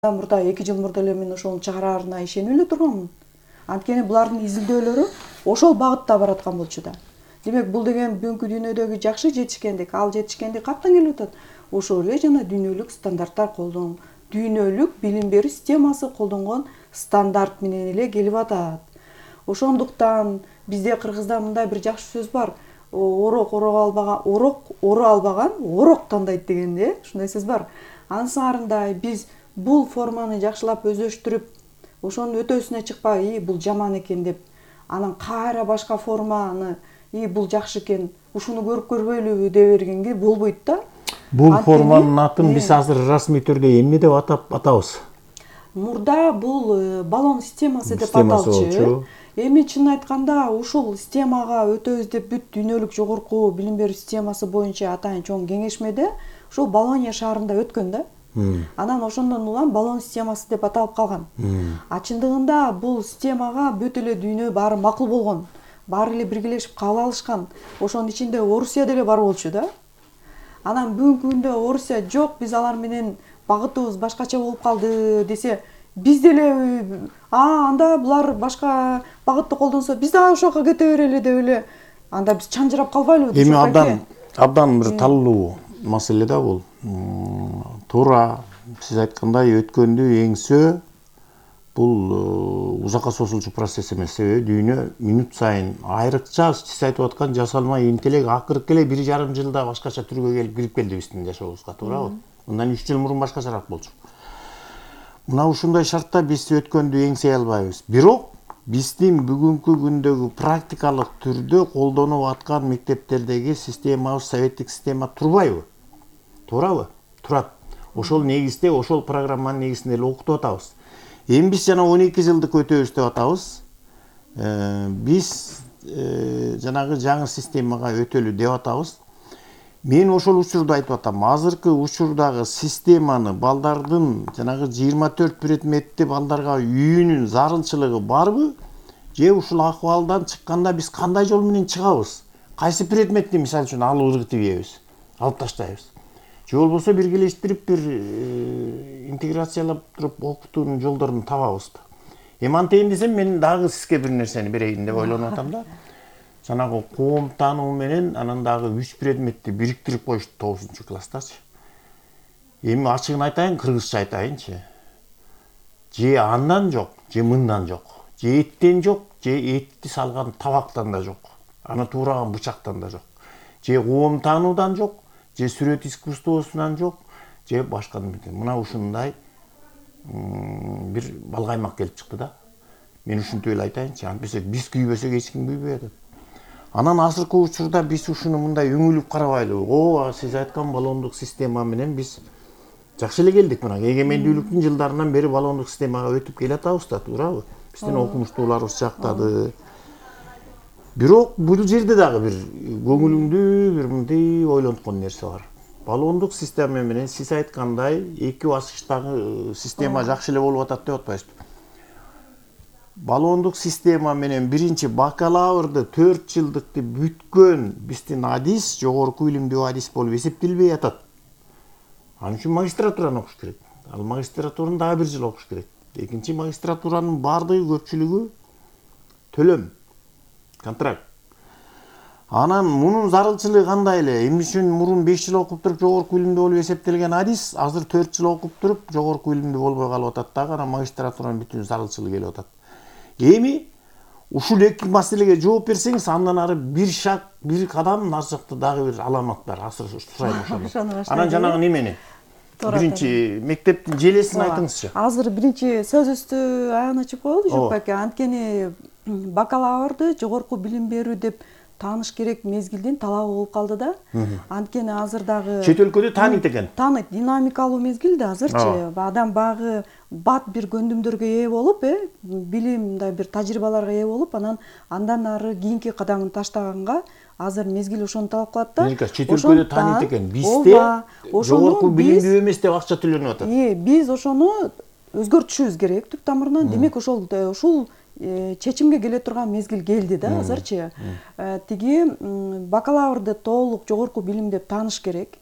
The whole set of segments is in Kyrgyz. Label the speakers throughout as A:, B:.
A: Мурда 2 жыл мурда эле мен ошонун чыгараарына ишенип эле турганмын. Анткени булардын изилдөөлөрү ошол багытта бараткан болчу да. Демек бул деген бүгүнкү дүйнөдөгү жакшы жетишкендик, ал жетишкендик каяктан келип атат? Ошол эле жана дүйнөлүк стандарттар дүйнөлүк билим берүү системасы колдонгон стандарт менен эле келип атат. Ошондуктан бизде Кыргызда мындай бир жакшы сөз бар. Орок ору албаган орок тандайт дегенде, ушундай сөз бар. Анын сыңарында биз бул форманы жакшылап өздөштүрүп, ошонун өтөсүнө чыкпай, бул жаман экен деп, анан кайра башка форманы, бул жакшы экен, ушуну көрүп көрбөйлүбү дей бергенге болбойт да.
B: Бул форманын атын биз азыр расмий түрдө эмне деп атабыз?
A: Мурда бул баллон системасы деп аталчу. Эми чынын айтканда ушул системага өтөбүз деп бүт дүйнөлүк жогорку билим берүү системасы боюнча атайын чоң кеңешмеде ушул Болонья шаарында өткөн да. Анан ошондон улам баллон системасы деп аталып калган. Чындыгында бул системага бүт эле дүйнө баары макул болгон. Баары эле биргелешип кабыл алышкан. Ошонун ичинде Орусия деле бар болчу да. Анан бүгүнкү күндө Орусия жок, биз алар менен багытыбыз башкача болуп калды десе, биз деле анда булар башка багытты колдонсо, биз дагы ошоко кете берели деп эле анда биз чанжырап калбайлыбы?
B: Эми абдан бир талуу маселе да бул. Туура сиз айткандай өткөндү эңсөө бул узакка созулчу процесс эмес. Себеби дүйнө минут сайын айрыкча сиз айтып аткан жасалма интеллект акыркы эле 1,5 жылда башкача түргө кирип келди биздин жашообузга, туурабы? Мындан 3 жыл мурун башкачараак болчу. Мына ушундай шартта биз өткөндү эңсей албайбыз. Бирок биздин бүгүнкү күндөгү практикалык түрдө колдонуп аткан мектептердеги системабыз советтик система турбайбы? Туурабы? Турат. Ошол негизде, ошол программанын негизинде эле окутуп атабыз. Эми биз жана 12 жылдык өтөбүз деп атабыз. Биз жанагы жаңы системага өтөлү деп атабыз. Мен ошол учурда айтып атам. Азыркы учурдагы системаны балдардын жанагы 24 предметти балдарга үйүүнүн зарылчылыгы барбы? Же ушул акыбалдан чыкканда биз кандай жол менен чыгабыз? Кайсы предметти мисалы үчүн алып ыргытыбыз, алып таштайбыз? Же болбосо биргелештирип бир интеграциялап туруп окутуунун жолдорун табабызбы? Эми антейин десем, мен дагы сизге бир нерсени берейин деп ойлонуп атам да. Жанагы коом таануу менен анан дагы 3 предметти бириктирип коюшту 9-класстачы. Эми ачыгын айтайын, кыргызча айтайынчы. Же андан жок, же мындан жок. Же эттен жок, же этти салган табактан да жок. Аны туураган бычактан да жок. Же коом таануудан жок, же сүрөт искусствосунан жок, же башкадан. Мына ушундай бир балгаймак келип чыкты да. Мен ушинтип эле айтайынчы. Антпесе биз күйбөсөк эч ким күйбөй атат. Анан азыркы учурда биз ушуну мындай өңүлүп карабайлыбы? Сиз айткан баллондук система менен биз жакшы эле келдик. Мына эгемендүүлүктүн жылдарынан бери баллондук системага өтүп келатабыз да, туурабы? Биздин окумуштууларыбыз жактады. Бирок бул жерде дагы бир көңүлүңдү бир мындай ойлонткон нерсе бар. Баллондук система менен сиз айткандай эки баскычтагы система жакшы эле болуп атат деп атпайсызбы? Баллондук система менен биринчи бакалаврды 4 жылдыкты бүткөн биздин адис жогорку билимдүү адис болуп эсептелбей атат. Ал үчүн магистратураны окуш керек. Ал магистратураны дагы 1 жыл окуш керек. Экинчи магистратуранын бардыгы көпчүлүгү төлөм, контракт. Анан мунун зарылчылыгы кандай эле? Эмне үчүн мурун 5 жыл окуп туруп жогорку билимдүү болуп эсептелген адис азыр 4 жыл окуп туруп жогорку билимдүү болбой калып атат дагы, анан магистратуранын бүтүн зарылчылыгы келип атат. Эми ушул эки маселеге жооп берсеңиз, андан ары бир шаг, бир кадам наржакта дагы бир аламат бар. Азыр сурайм ошону. Анан жанагы немени? Биринчи мектептин желесин айтыңызчы.
A: Азыр биринчи сөзүбүздү аягына чыгып коелу жок беке. Анткени бакалаврды жогорку билим берүү деп тааныш керек мезгилдин талабы болуп калды да. Анткени азыр дагы
B: чет өлкөдө тааныйт экен.
A: Тааныйт, динамикалуу мезгил да азырчы. Адам багы бат бир көндүмдөргө ээ болуп, билим мындай бир тажрыйбаларга ээ болуп, андан ары кийинки кадамын таштаганга азыр мезгил ошону талап кылат да.
B: Чет өлкөдө тааныйт экен. Бизде жогорку билимдүү эмес деп акча төлөнүп атат.
A: Биз ошону өзгөртүшүбүз керек түп тамырынан. Демек ушул чечимге келе турган мезгил келди да азырчы. Тиги бакалаврды толук жогорку билим деп тааныш керек.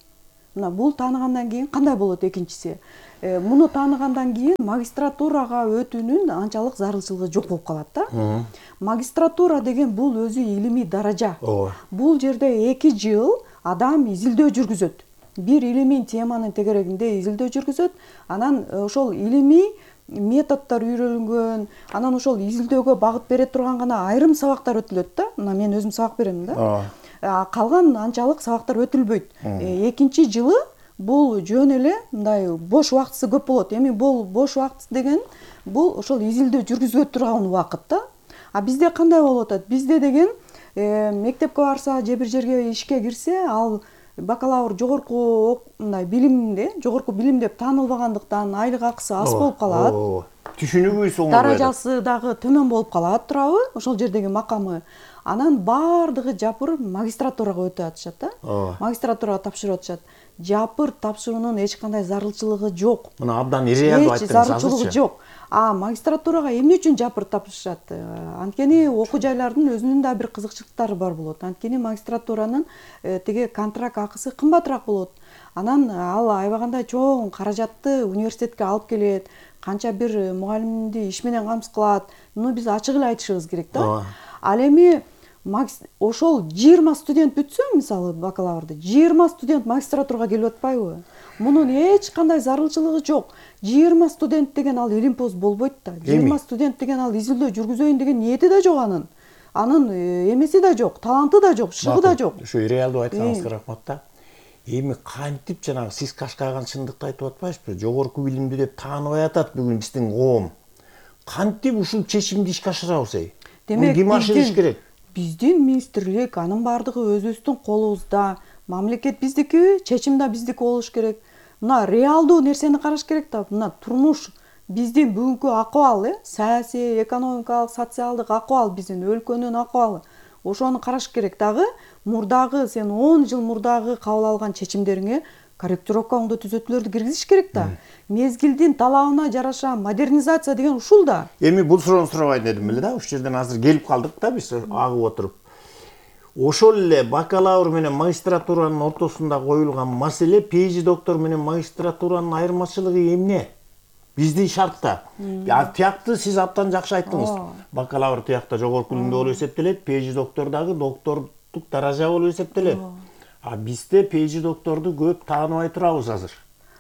A: мына бул тааныгандан кийин кандай болот экинчиси? Муну тааныгандан кийин магистратурага өтүүнүн анчалык зарылчылыгы жок болуп калат да. Магистратура деген бул өзү илимий даража. Бул жерде 2 жыл адам изилдөө жүргүзөт. Бир илимий теманын тегерегинде изилдөө жүргүзөт. Анан ошол илимий методдор үйрөнгөн, анан ошол изилдөөгө багыт бере турган гана айрым сабактар өтүлөт да. Мына мен өзүм сабак берем да. Калган анчалык сабактар өтүлбөйт. Экинчи жылы бул жөн эле мындай бош убактысы көп болот. Эми бул бош убакыт деген бул ошол изилдөө жүргүзө турган убакыт да. А бизде кандай болуп атат? Бизде деген мектепке барса же бир жерге ишке кирсе, ал бакалавр жогорку мындай билимде, жогорку билим деп таанылбагандыктан айлык акысы аз болуп калат.
B: Түшүнүгүбүз оңой.
A: Даражасы дагы төмөн болуп калат, туурабы? Ошол жердеги макамы. Анан бардыгы жапыр магистратурага өтүп атышат да. Магистратурага тапшырып атышат. Жапыр тапшыруунун эч кандай зарылчылыгы жок.
B: Мына абдан реалдуу айттыңыз,
A: зарылчылыгы жок. Магистратурага эмне үчүн жапыр тапшырышат? Анткени окуу жайлардын өзүнүн да бир кызыкчылыктары бар болот. Анткени магистратуранын тиги контракт акысы кымбатыраак болот. Анан ал аябагандай чоң каражатты университетке алып келет. Канча бир мугалимди иш менен камсыз кылат. Муну биз ачык эле айтышыбыз керек да. Ал эми ошол 20 студент бүтсө, мисалы бакалаврды, 20 студент магистратурага келип атпайбы? Мунун эч кандай зарылчылыгы жок. 20 студент деген ал илимпоз болбойт да. 20 студент деген ал изилдөө жүргүзөйүн деген ниети да жок анын. Анын эмеси да жок, таланты да жок, шыгы да жок.
B: Ушу реалдуу айтканыңызга рахмат да. Эми кантип жанагы сиз кашкайган чындыкты айтып атпайсызбы? Жогорку билимди деп тааныбай атат бүгүн биздин коом. Кантип ушул чечимди ишке ашырабыз эй?
A: Демек,
B: ким ашырыш керек?
A: Биздин министрлик, анын бардыгы өзүбүздүн колубузда. Мамлекет биздики, чечим да биздики болуш керек. Мына реалдуу нерсени караш керек да. Мына турмуш биздин бүгүнкү акыбал, саясий, экономикалык, социалдык акыбал, биздин өлкөнүн акыбалы. Ошону караш керек дагы. Мурдагы сен 10 жыл мурдагы кабыл алган чечимдериңе корректировка оңдоо түзөтүүлөрдү киргизиш керек да. Мезгилдин талабына жараша модернизация деген ушул да.
B: Эми бул суроону сурабайын дедим эле да. Ушул жерден азыр келип калдык да биз агып отуруп. Ошол эле бакалавр менен магистратуранын ортосунда коюлган маселе PhD доктор менен магистратуранын айырмачылыгы эмне? Биздин шартта. Тиякты сиз абдан жакшы айттыңыз. Бакалавр тиякта жогорку билимде болуп эсептелет, PhD доктор дагы доктордук даража болуп эсептелет. А бизде PhD докторду көп тааныбай турабыз азыр.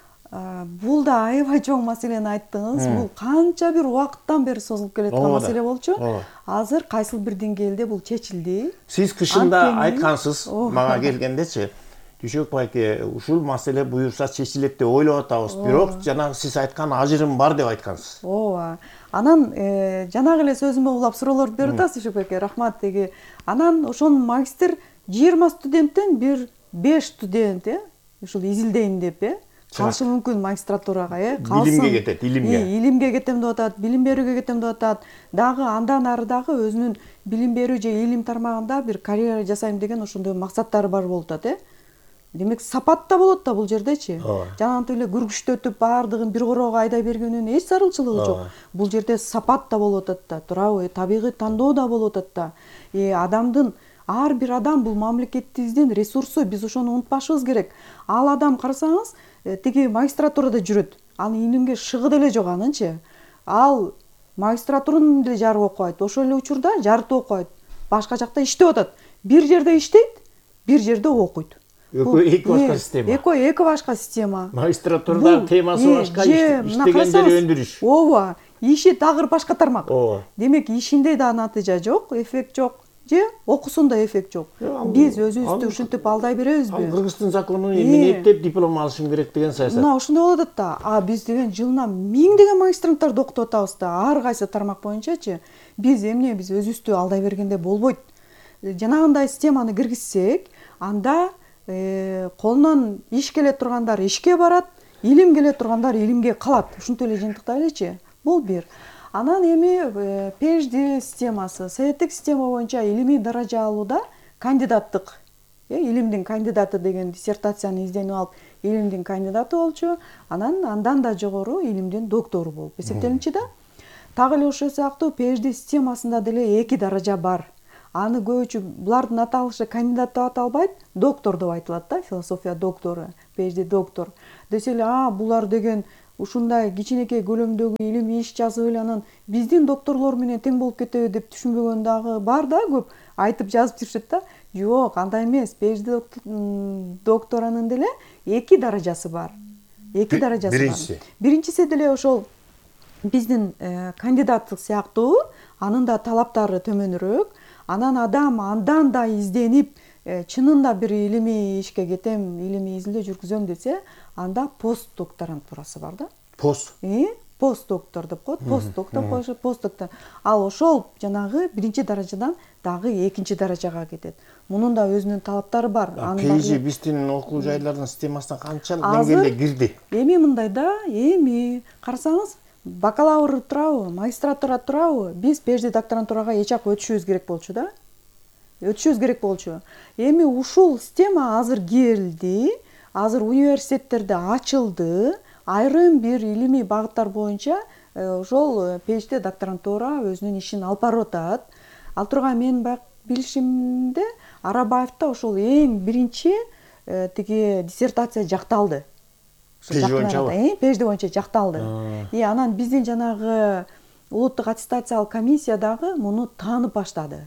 A: Бул да аябай чоң маселени айттыңыз. Бул канча бир убакыттан бери созулуп келаткан маселе болчу. Азыр кайсыл бир деңгээлде бул чечилди.
B: Сиз кышында айткансыз, мага келгендечи, Түшөк байке, ушул маселе буюрса чечилет деп ойлоп атабыз. Бирок жанагы сиз айткан ажырым бар деп айткансыз.
A: Ооба. Анан жанагы эле сөзүмө улап суроолорду берип атасыз Түшөк байке, рахмат деги. Анан ошонун магистр 20 студенттен бир 5 студент, ушул изилдейин деп, калышы мүмкүн магистратурага,
B: билимге кетет, илимге.
A: Илимге кетем деп атат, билим берүүгө кетем деп атат. Дагы андан ары дагы өзүнүн билим берүү же илим тармагында бир карьера жасайм деген ошондой максаттары бар болуп атат, Демек сапат да болот да бул жердечи. Жанагынтип эле күргүчтөтүп баардыгын бир короого айдай бергөнүн эч зарылчылыгы жок. Бул жерде сапат да болуп атат да, туурабы? Табигый тандоо да болуп атат да. Адамдын ар бир адам бул мамлекетибиздин ресурсу, биз ошону унутпашыбыз керек. Ал адам карасаңыз, тиги магистратурада жүрөт. Анын илимге шыгы деле жок анынчы. Ал магистратураны деле жарып окубайт. Ошол эле учурда жарыт окубайт. Башка жакта иштеп атат. Бир жерде иштейт, бир жерде окуйт.
B: Эки башка система.
A: Эки башка система.
B: Магистратурада темасы башка, иштеген жери өндүрүш.
A: Ооба, иши дагы башка тармак. Демек ишинде да натыйжа жок, эффект жок. Же окусунда эффект жок. Биз өзүбүздү ушинтип алдай беребизби?
B: Кыргыздын закону эмне эптеп диплом алышым керек деген саясат.
A: Мына ошондой болуп атат да. Биз деген жылына 1000 магистранттарды окутуп атабыз да. Ар кайсы тармак боюнчачы. Биз өзүбүздү алдай бергенде болбойт. Жанагындай системаны киргизсек, анда колунан иш келе тургандар ишке барат, илим келе тургандар илимге калат. Ушинтип эле жыйынтыктайлычы. Бул бир. Анан эми PhD системасы, советтик система боюнча илимий даража алууда кандидаттык, илимдин кандидаты деген диссертацияны изденип алып, илимдин кандидаты болчу, андан да жогору илимдин доктору болуп эсептелинчи да. Так эле ошол сыяктуу PhD системасында деле 2 даража бар. Аны көбүчө булардын аталышы кандидат деп аталбайт, доктор деп айтылат да, философия доктору, PhD доктор. Десе эле, булар деген ушундай кичинекей көлөмдөгү илимий иш жазып эле анан биздин докторлор менен тең болуп кетеби деп түшүнбөгөн дагы бар да, көп айтып жазып жүрүшөт да. Жок, андай эмес. PhD докторанын деле 2 даражасы бар. 2 даражасы бар. Биринчиси деле ошол биздин кандидаттык сыяктуу, анын да талаптары төмөнүрөөк. Анан адам андан да изденип, чынында бир илимий ишке кетем, илимий изилдөө жүргүзөм десе, анда пост докторантурасы бар да.
B: Пост
A: доктор деп коет, пост доктор коюшат, пост доктор. Ал ошол жанагы биринчи даражадан дагы экинчи даражага кетет. Мунун да өзүнүн талаптары бар.
B: PhD биздин окуу жайлардын системасына канчалык деңгээлде кирди?
A: Эми мындай да, карасаңыз, бакалавр турабы, магистратура турабы, биз PhD докторантурага эч жак өтүшүбүз керек болчу да. Эми ушул система азыр келди, азыр университеттерде ачылды, айрым бир илимий багыттар боюнча ошол PhD докторантура өзүнүн ишин алып барып атат. Ал турган менин билишимде Арабаевда ошол эң биринчи тиги диссертация жакталды. PhD боюнча жакталды. Анан биздин жанагы улуттук аттестациялык комиссия дагы муну таанып баштады.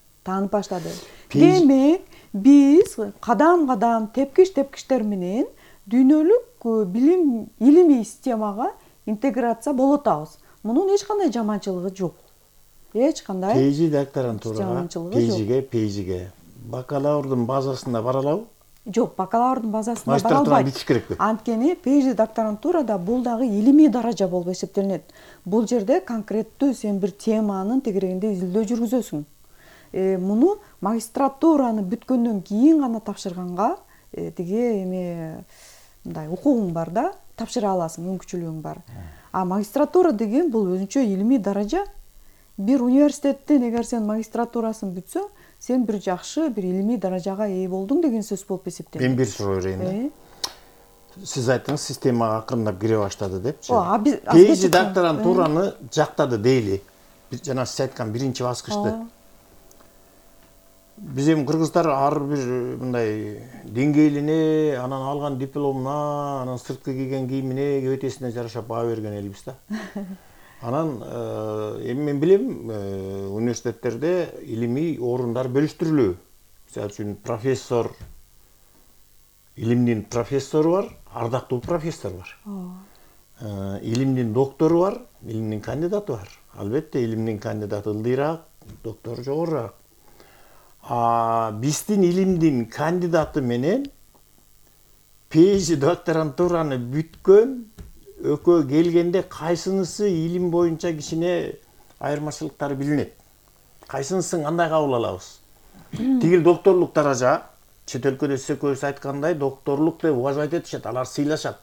A: Демек, биз кадам-кадам тепкичтер менен дүйнөлүк билим илимий системага интеграция болуп атабыз. Мунун эч кандай жаманчылыгы жок. Эч кандай
B: PhD докторантурага, PhD-ге бакалаврдын базасында бара алабы?
A: Жок, бакалаврдын базасында бара
B: Магистратураны
A: албайт.
B: битиш керекпи?
A: Анткени PhD докторантурада бул дагы илимий даража болуп эсептелинет. Бул жерде конкреттүү сен бир теманын тегерегинде изилдөө жүргүзөсүң. Муну магистратураны бүткөндөн кийин гана тапшырганга тиги мындай укугуң бар да, тапшыра аласың, мүмкүнчүлүгүң бар. А магистратура деген бул өзүнчө илимий даража. Бир университеттин эгер сен магистратурасын бүтсөң, сен бир жакшы бир илимий даражага ээ болдуң деген сөз болуп эсептелет.
B: Мен бир суроо берейин да. Сиз айттыңыз, системага акырындап кире баштады депчи. PhD докторантураны жактады дейли. Жана сиз айткан биринчи баскычты. Биз эми кыргыздар ар бир мындай деңгээлине, анан алган дипломуна, анан сырткы кийген кийимине, кебетесине жараша баа берген элбиз да. Анан эми мен билем, университеттерде илимий орундар бөлүштүрүлүү. Мисалы үчүн профессор, илимдин профессору бар, ардактуу профессор бар. Илимдин доктору бар, илимдин кандидаты бар. Албетте илимдин кандидаты ылдыйраак, доктор жогорураак. Биздин илимдин кандидаты менен PhD докторантураны бүткөн экөө келгенде кайсынысы илим боюнча кичине айырмачылыктары билинет? Кайсынысын кандай кабыл алабыз? Тигил докторлук даража, чет өлкөдө сиз экөөбүз айткандай докторлук деп уважать этишет, алар сыйлашат.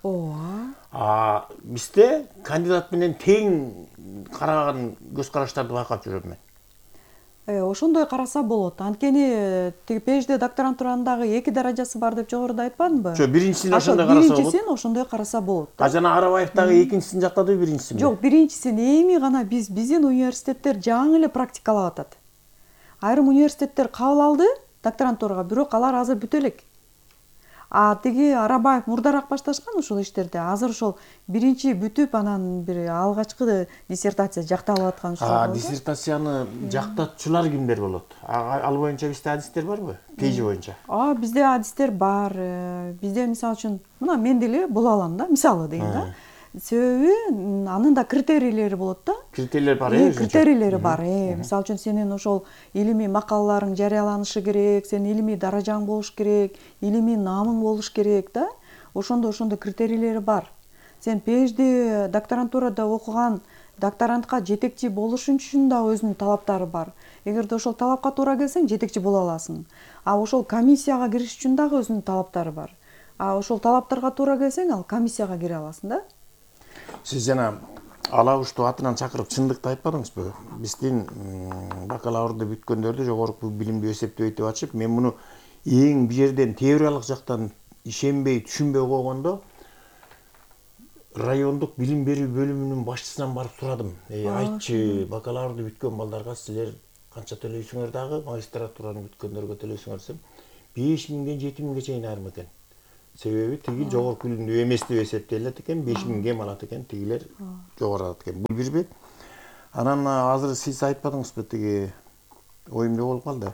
B: Бизде кандидат менен тең караган көз караштарды байкап жүрөм мен.
A: Ошондой караса болот. Анткени тиги PhD докторантуранын дагы 2 даражасы бар деп жогоруда айтпадымбы?
B: Биринчисин ошондой караса болот.
A: Биринчисин ошондой караса болот.
B: Жана Арабаев дагы экинчисин жактады, биринчисин.
A: Жок, биринчисин эми гана биздин университеттер жаңы эле практикалап атат. Айрым университеттер кабыл алды докторантурага, бирок алар азыр бүтө элек. Тиги Арабаев мурдараак башташкан ушул иштерди. Азыр ошол биринчи бүтүп, анан бир алгачкы диссертация жакталып аткан ушул.
B: Диссертацияны жактатчулар кимдер болот? Ал боюнча бизде адистер барбы? PhD боюнча.
A: Бизде адистер бар. Бизде мисалы үчүн, мына мен деле боло алам да, мисалы дейин да. Себеби анын да критерийлери болот да.
B: Критерийлер бар,
A: критерийлери бар. Мисалы үчүн сенин ошол илимий макалаларың жарыяланышы керек, сенин илимий даражаң болуш керек, илимий наамың болуш керек да. Ошондой критерийлери бар. Сен PhD докторантурада окуган докторантка жетекчи болуш үчүн да өзүнүн талаптары бар. Эгерде ошол талапка туура келсең, жетекчи боло аласың. Ошол комиссияга кириш үчүн дагы өзүнүн талаптары бар. Ошол талаптарга туура келсең, ал комиссияга кире аласың да.
B: Сиз жана алабушту атынан чакырып чындыкты айтпадыңызбы? Биздин бакалаврды бүткөндөрдү жогорку билимдүү эсептебейт деп атышып, мен муну эң бир жерден теориялык жактан ишенбей, түшүнбөй койгондо райондук билим берүү бөлүмүнүн башчысынан барып сурадым. Айтчы, бакалаврды бүткөн балдарга силер канча төлөйсүңөр дагы магистратураны бүткөндөргө төлөйсүңөр десем 5000ден 7000ге чейин айырма экен. Себеби тиги жогорку билимдүү эмес деп эсептелет экен, 5000 кем алат экен, тигилер жогору алат экен. Бул бирби. Анан азыр сиз айтпадыңызбы, тиги оюмда болуп калды.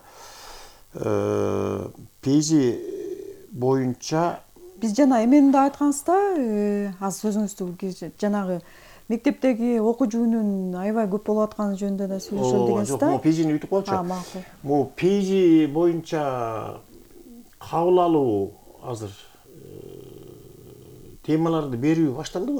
B: PG боюнча
A: биз жана эменин да айткансыз да, аз сөзүңүздү жанагы мектептеги окуу жүгүнүн аябай көп болуп атканы жөнүндө да сүйлөшөлү дегенсиз да.
B: Жок, PG'ни бүтүп коелучу.
A: Макул.
B: Бул PG боюнча кабыл алуу азыр темаларды берүү башталдыбы?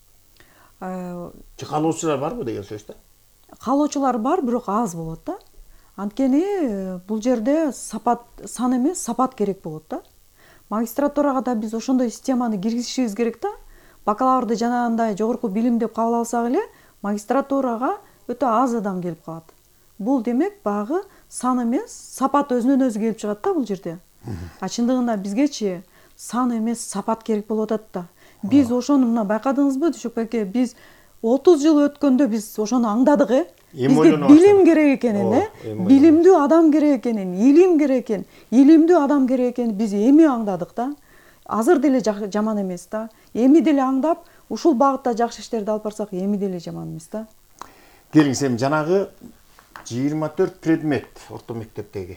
B: Же каалоочулар барбы деген сөз да?
A: Каалоочулар бар, бирок аз болот да. Анткени бул жерде сапат, сан эмес, сапат керек болот да. Магистратурага да биз ошондой системаны киргизишибиз керек да. Бакалаврды жанагындай жогорку билим деп кабыл алсак эле, магистратурага өтө аз адам келип калат. Бул демек багы сан эмес, сапат өзүнөн өзү келип чыгат да бул жерде. Чындыгында бизгечи сан эмес, сапат керек болуп атат да. Биз ошону мына байкадыңызбы, Түшөкбай эке, биз 30 жыл өткөндө биз ошону аңдадык, Бизге билим керек экенин, билимдүү адам керек экенин, илим керек экен, илимдүү адам керек экенин биз эми аңдадык да. Азыр деле жаман эмес да. Эми деле аңдап, ушул багытта жакшы иштерди алып барсак, эми деле жаман эмес да.
B: Келиңиз, эми жанагы 24 предмет орто мектептеги.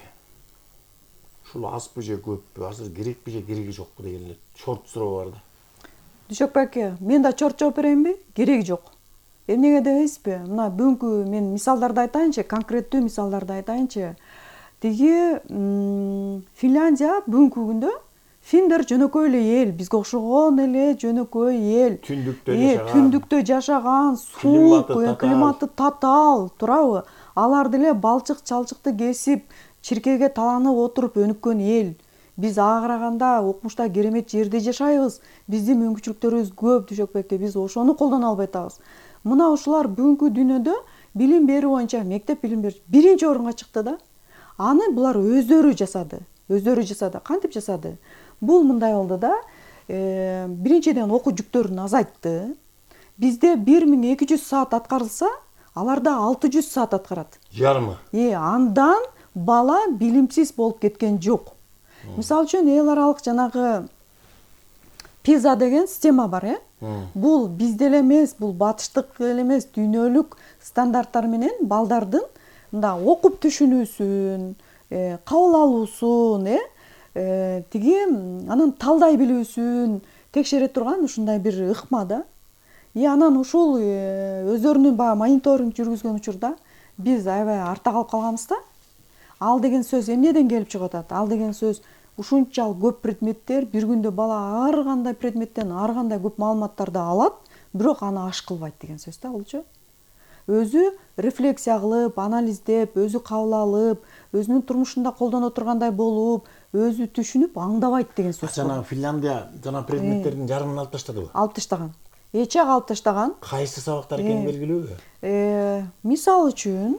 B: Ушул азбы же көппү, азыр керекпи же кереги жокпу деген эле шорт суроо бар да.
A: Түшөкбай эке, мен да чорт жооп берейинби? Кереги жок. Эмнеге дебейсизби? Мына бүгүнкү мен мисалдарды айтайынчы, конкреттүү мисалдарды айтайынчы. Тиги Финляндия бүгүнкү күндө финдер жөнөкөй эле эл, бизге окшогон эле жөнөкөй эл. Түндүктө жашаган, суук, климаты татаал, туурабы? Алар деле балчык-чалчыкты кесип, чиркеге таланып отуруп өнүккөн эл. Биз ага караганда окумушта керемет жерде жашайбыз. Биздин мүмкүнчүлүктөрүбүз көп, Түшөкбай эке, биз ошону колдоно албай атабыз. Мына ушулар бүгүнкү дүйнөдө билим берүү боюнча мектеп билим берүү биринчи орунга чыкты да. Аны булар өздөрү жасады. Кантип жасады? Бул мындай болду да. Биринчиден окуу жүктөрүн азайтты. Бизде 1200 саат аткарылса, аларда 600 саат аткарат.
B: Жарымы?
A: Андан бала билимсиз болуп кеткен жок. Мисалы үчүн эл аралык жанагы PISA деген система бар, Бул бизде эле эмес, бул батыштык эле эмес, дүйнөлүк стандарттар менен балдардын мында окуп түшүнүүсүн, кабыл алуусун, тиги анан талдай билүүсүн текшере турган ушундай бир ыкма да. Анан ушул өздөрүнүн баягы мониторинг жүргүзгөн учурда биз аябай артта калып калганбыз да. Ал деген сөз эмнеден келип чыгып атат? Ал деген сөз ушунчалык көп предметтер, бир күндө бала ар кандай предметтен ар кандай көп маалыматтарды алат, бирок аны аш кылбайт деген сөз да булчу. Өзү рефлексия кылып, анализдеп, өзү кабыл алып, өзүнүн турмушунда колдоно тургандай болуп, өзү түшүнүп, аңдабайт деген сөз.
B: Жана Финляндия жана предметтердин жарымын алып таштадыбы?
A: Алып таштаган. Эчек алып таштаган.
B: Кайсы сабактар экени белгилүүбү?
A: Мисалы үчүн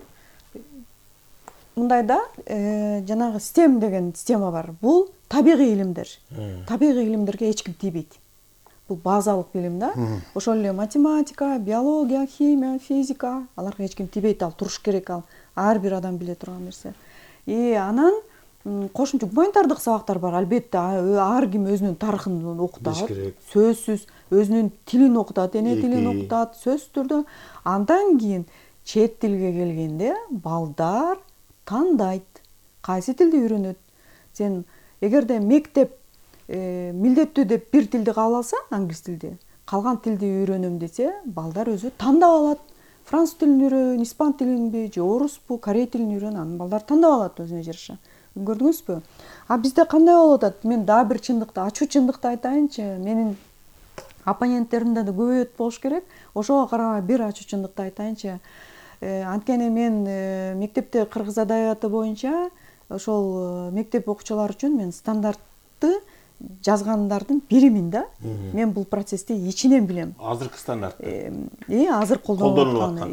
A: мындай да, жанагы STEM деген система бар. Бул табигый илимдер. Табигый илимдерге эч ким тийбейт. Бул базалык билим да. Ошол эле математика, биология, химия, физика, аларга эч ким тийбейт, ал туруш керек, ал ар бир адам биле турган нерсе. Анан кошумча гуманитардык сабактар бар, албетте, ар ким өзүнүн тарыхын окутат. Сөзсүз өзүнүн тилин окутат, эне тилин окутат, сөзсүз түрдө. Андан кийин чет тилге келгенде балдар тандайт, кайсы тилди үйрөнөт. Сен эгерде мектеп милдеттүү деп бир тилди кабыл алса, англис тилди, калган тилди үйрөнөм десе, балдар өзү тандап алат. Француз тилин үйрөн, испан тилинби, же оруспу, корей тилин үйрөн, анан балдар тандап алат өзүнө жараша. Көрдүңүзбү? Бизде кандай болуп атат? Мен дагы бир чындыкты, ачуу чындыкты айтайынчы. Менин оппоненттеримде да көбөйөт болуш керек. Ошого карабай бир ачуу чындыкты айтайынчы. Анткени мен мектепте кыргыз адабияты боюнча ошол мектеп окуучулары үчүн мен стандартты жазгандардын биримин да. Мен бул процессти ичинен билем.
B: Азыркы стандарт.
A: Азыр колдонулуп аткан.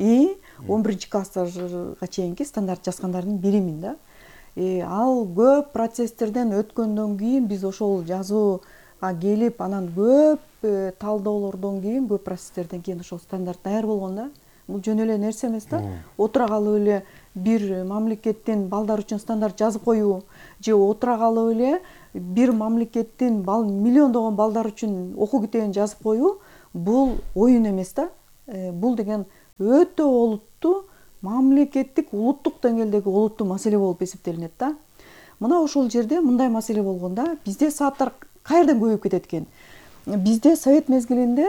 A: 11-класска чейинки стандарт жазгандардын биримин да. Ал көп процесстерден өткөндөн кийин биз ошол жазууга келип, анан көп талдоолордон кийин, көп процесстерден кийин ошол стандарт даяр болгон да. бул жөн эле нерсе эмес да. Отура калып эле бир мамлекеттин балдар үчүн стандарт жазып коюу же отура калып эле бир мамлекеттин миллиондогон балдар үчүн окуу китебин жазып коюу бул оюн эмес да. Бул деген өтө олуттуу мамлекеттик улуттук деңгээлдеги олуттуу маселе болуп эсептелинет да. Мына ошол жерде мындай маселе болгондо бизде сааттар каерден көбөйүп кетет экен? Бизде совет мезгилинде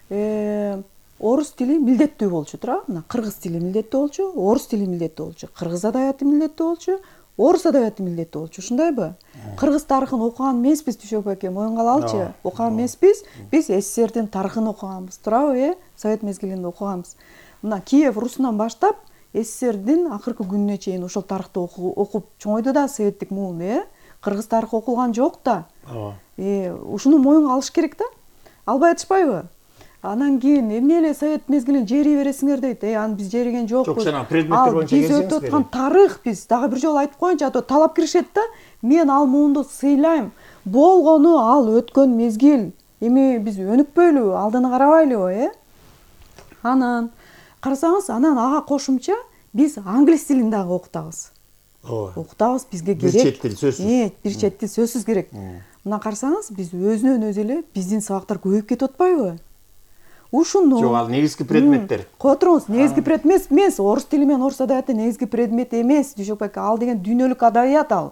A: орус тили милдеттүү болчу, туура? Мына кыргыз тили милдеттүү болчу, орус тили милдеттүү болчу, кыргыз адабияты милдеттүү болчу, орус адабияты милдеттүү болчу. Ушундайбы? Кыргыз тарыхын окуган эмеспиз, Түшөк аке, моюнга алалычы. Окуган эмеспиз. Биз СССРдин тарыхын окуганбыз, туурабы? Совет мезгилинде окуганбыз. Мына Киев Русунан баштап СССРдин акыркы күнүнө чейин ошол тарыхты окуп чоңойду да советтик муун, кыргыз тарыхы окулган жок да. Ушуну моюнга алыш керек да. Албай атышпайбы? Анан кийин эмне эле совет мезгилин жери бересиңер дейт. Аны биз жериген жокпуз.
B: Жок, жана предметтер боюнча
A: биз өтүп аткан тарых, биз дагы бир жолу айтып коеюнчу, ато талап киришет да. Мен ал муунду сыйлайм. Болгону ал өткөн мезгил. Эми биз өнүкпөйлүбү, алдыны карабайлыбы, Анан карасаңыз, анан ага кошумча биз англис тилин дагы окутабыз. Окутабыз, бизге керек.
B: Бир чет тил сөзсүз.
A: Бир чет тил сөзсүз керек. Мына карасаңыз, биз өзүнөн өзү эле биздин сабактар көбөйүп кетип атпайбы? Ушуну
B: Жок, ал негизги предметтер.
A: Кое туруңуз, негизги предмет эмес, орус тили менен орус адабияты негизги предмет эмес, Түшөк аке, ал деген дүйнөлүк адабият ал.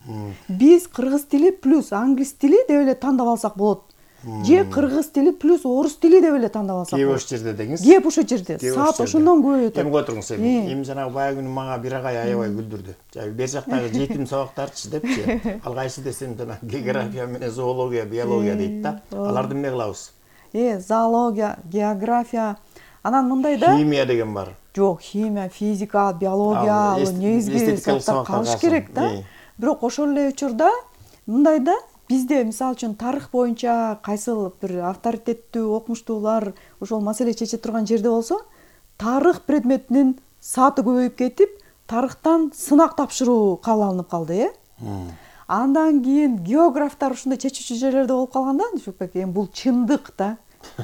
A: Биз кыргыз тили плюс англис тили деп эле тандап алсак болот. Же кыргыз тили плюс орус тили деп эле тандап алсак болот.
B: Кеп ошол жерде деңиз.
A: Кеп ошол жерде. Саат ошондон көбөйөт.
B: Эми кое туруңуз, эми жанагы баягы күнү мага бир агай аябай күлдүрдү. Бер жактагы жетим сабактарчы депчи. Ал кайсы десем жана география менен зоология, биология дейт да. Аларды эмне кылабыз?
A: Зоология, география, анан мындай да.
B: Химия деген бар.
A: Жок, химия, физика, биология, ал негизги сабактар калыш керек да. Бирок ошол эле учурда мындай да, бизде мисалы үчүн тарых боюнча кайсыл бир авторитеттүү окумуштуулар ошол маселе чече турган жерде болсо, тарых предметинин сааты көбөйүп кетип, тарыхтан сынак тапшыруу кабыл алынып калды, Андан кийин географтар ушундай чечүүчү жерлерде болуп калганда, Түшөк аке, бул чындык да.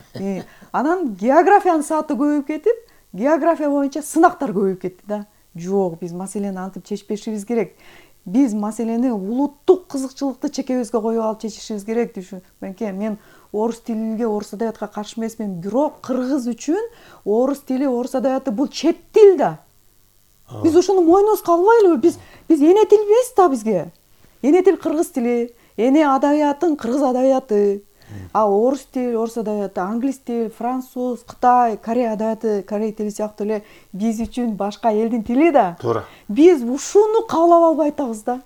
A: Анан географиянын сааты көбөйүп кетип, география боюнча сынактар көбөйүп кетти да. Жок, биз маселени антип чечпешибиз керек. Биз маселени улуттук кызыкчылыкты чекебизге коюп алып чечишибиз керек, Түшөк аке. Мен орус тилиге, орус адабиятка каршы эмесмин, бирок кыргыз үчүн орус тили, орус адабияты бул чет тил да. Биз ошону мойнубузга албайлыбы? Биз эне тил эмес да бизге. Эне тил кыргыз тили, эне адабиятың кыргыз адабияты. Орус тил, орус адабияты, англис тил, француз, Кытай, Корей адабияты, Корей тили сыяктуу эле биз үчүн башка элдин тили да.
B: Туура.
A: Биз ушуну кабыл албай атабыз да.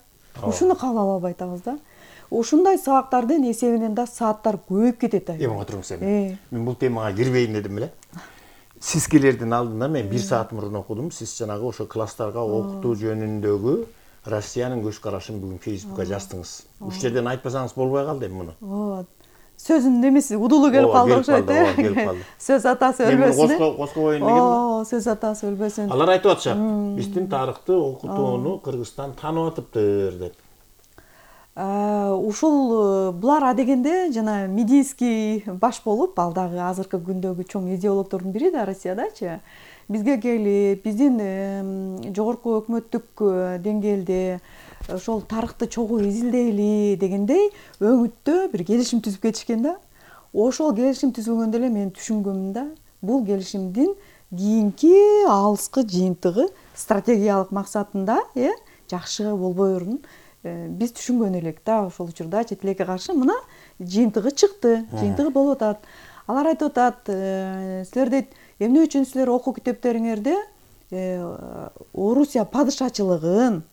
A: Ушундай сабактардын эсебинен да сааттар көбөйүп кетет да.
B: Эми отуруңуз эми. Мен бул темага кирбейин дедим эле. Сиз келердин алдында мен 1 саат мурун окудум. Сиз жанагы ошо класстарга окутуу жөнүндөгү Россиянын көз карашын бүгүн Facebookка жаздыңыз. Уш жерден айтпасаңыз болбой калды эми муну. Сөзүн немеси удулу келип калды окшойт, келип калды. Сөз атасы өлбөсүн. Мен коскобойн деген.
A: Сөз атасы өлбөсүн.
B: Алар айтып атышат. Биздин тарыхты окутууну Кыргызстан таанып атыптыр деп.
A: Ушул булар адегенде жана Мединский баш болуп, ал дагы азыркы күндөгү чоң идеологдордун бири да Россиядачы. Бизге келип, биздин жогорку өкмөттүк деңгээлде ошол тарыхты чогуу изилдейли дегендей өңүттө бир келишим түзүп кетишкен да. Ошол келишим түзүлгөндө эле мен түшүнгөмүн да, бул келишимдин кийинки алыскы жыйынтыгы стратегиялык максатында жакшы болбойорун биз түшүнгөн элек да. Ошол учурда чет элекке каршы мына жыйынтыгы чыкты, жыйынтыгы болуп атат. Алар айтып атат, силер дейт, эмне үчүн силер окуу китептериңерде Орусия падышачылыгын,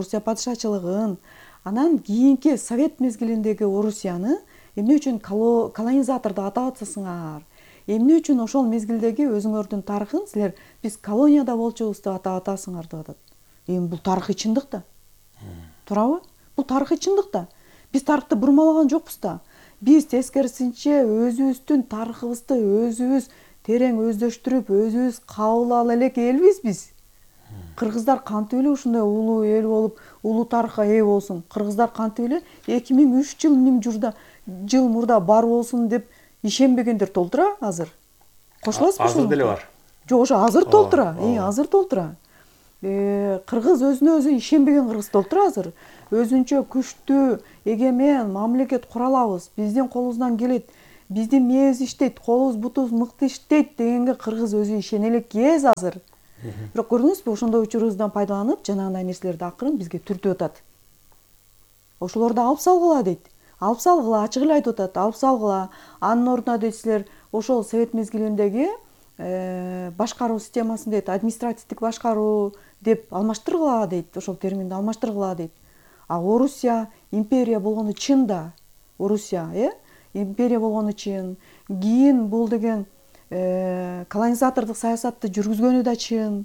A: анан кийинки совет мезгилиндеги Орусияны эмне үчүн колонизатор деп атап атасыңар? Эмне үчүн ошол мезгилдеги өзүңөрдүн тарыхын силер биз колонияда болчубуз деп атап атасыңар деп атат. Эми бул тарыхый чындык да. Туурабы? Бул тарыхый чындык да. Биз тарыхты бурмалаган жокпуз да. Биз тескерисинче өзүбүздүн тарыхыбызды өзүбүз терең өздөштүрүп, өзүбүз кабыл ала элек элбиз биз. Кыргыздар кантип эле ушундай улуу эл болуп, улуу тарыхка ээ болсун? Кыргыздар кантип эле 2003 жыл мурда бар болсун деп ишенбегендер толтура азыр. Кошуласызбы?
B: Азыр деле бар.
A: Жок, ошо азыр толтура, азыр толтура. Кыргыз өзүнө өзү ишенбеген кыргыз толтура азыр. Өзүнчө күчтүү, эгемен мамлекет кура алабыз. Биздин колубуздан келет. Биздин мээбиз иштейт, колубуз бутубуз мыкты иштейт дегенге кыргыз өзү ишене элек кез азыр. Бирок көрдүңүзбү, ошондой учурубуздан пайдаланып, жанагындай нерселерди акырын бизге түртүп атат. Ошолорду алып салгыла дейт. Алып салгыла, ачык эле айтып атат. Алып салгыла. Анын ордуна дейт силер ошол совет мезгилиндеги башкаруу системасын дейт, административдик башкаруу деп алмаштыргыла дейт. Ошол терминди алмаштыргыла дейт. А Орусия империя болгону чын да. Орусия, империя болгону чын. Кийин бул деген колонизатордук саясатты жүргүзгөнү да чын.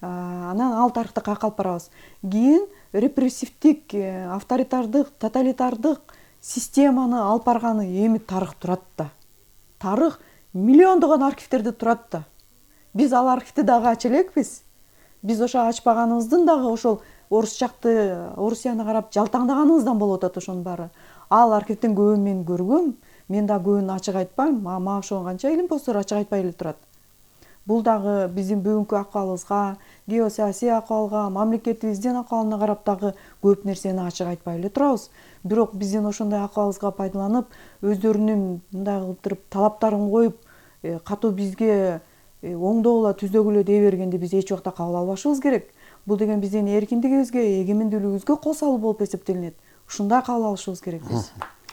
A: Анан ал тарыхты каяка алып барабыз. Кийин репрессивдик, авторитардык, тоталитардык системаны алып барганы эми тарых турат да. Тарых миллиондогон архивдерде турат да. Биз ал архивди дагы ача элекпиз. Биз ошо ачпаганыбыздын дагы ошол орус жакты, Орусияны карап жалтаңдаганыбыздан болуп атат ошонун баары. Ал архивдин көбүн мен көргөм. Мен да көбүн ачык айтпайм. Мага ошого канча илим постор ачык айтпай эле турат. Бул дагы биздин бүгүнкү акыбалыбызга, геосаясий акыбалга, мамлекетибиздин акыбалына карап дагы көп нерсени ачык айтпай эле турабыз. Бирок биздин ошондой акыбалыбызга пайдаланып, өздөрүнүн мындай кылып туруп талаптарын коюп, катуу бизге оңдогула, түзөгүлө дей бергенди биз эч убакта кабыл албашыбыз керек. Бул деген биздин эркиндигибизге, эгемендүүлүгүбүзгө кол салуу болуп эсептелинет. Ушундай кабыл алышыбыз керек биз.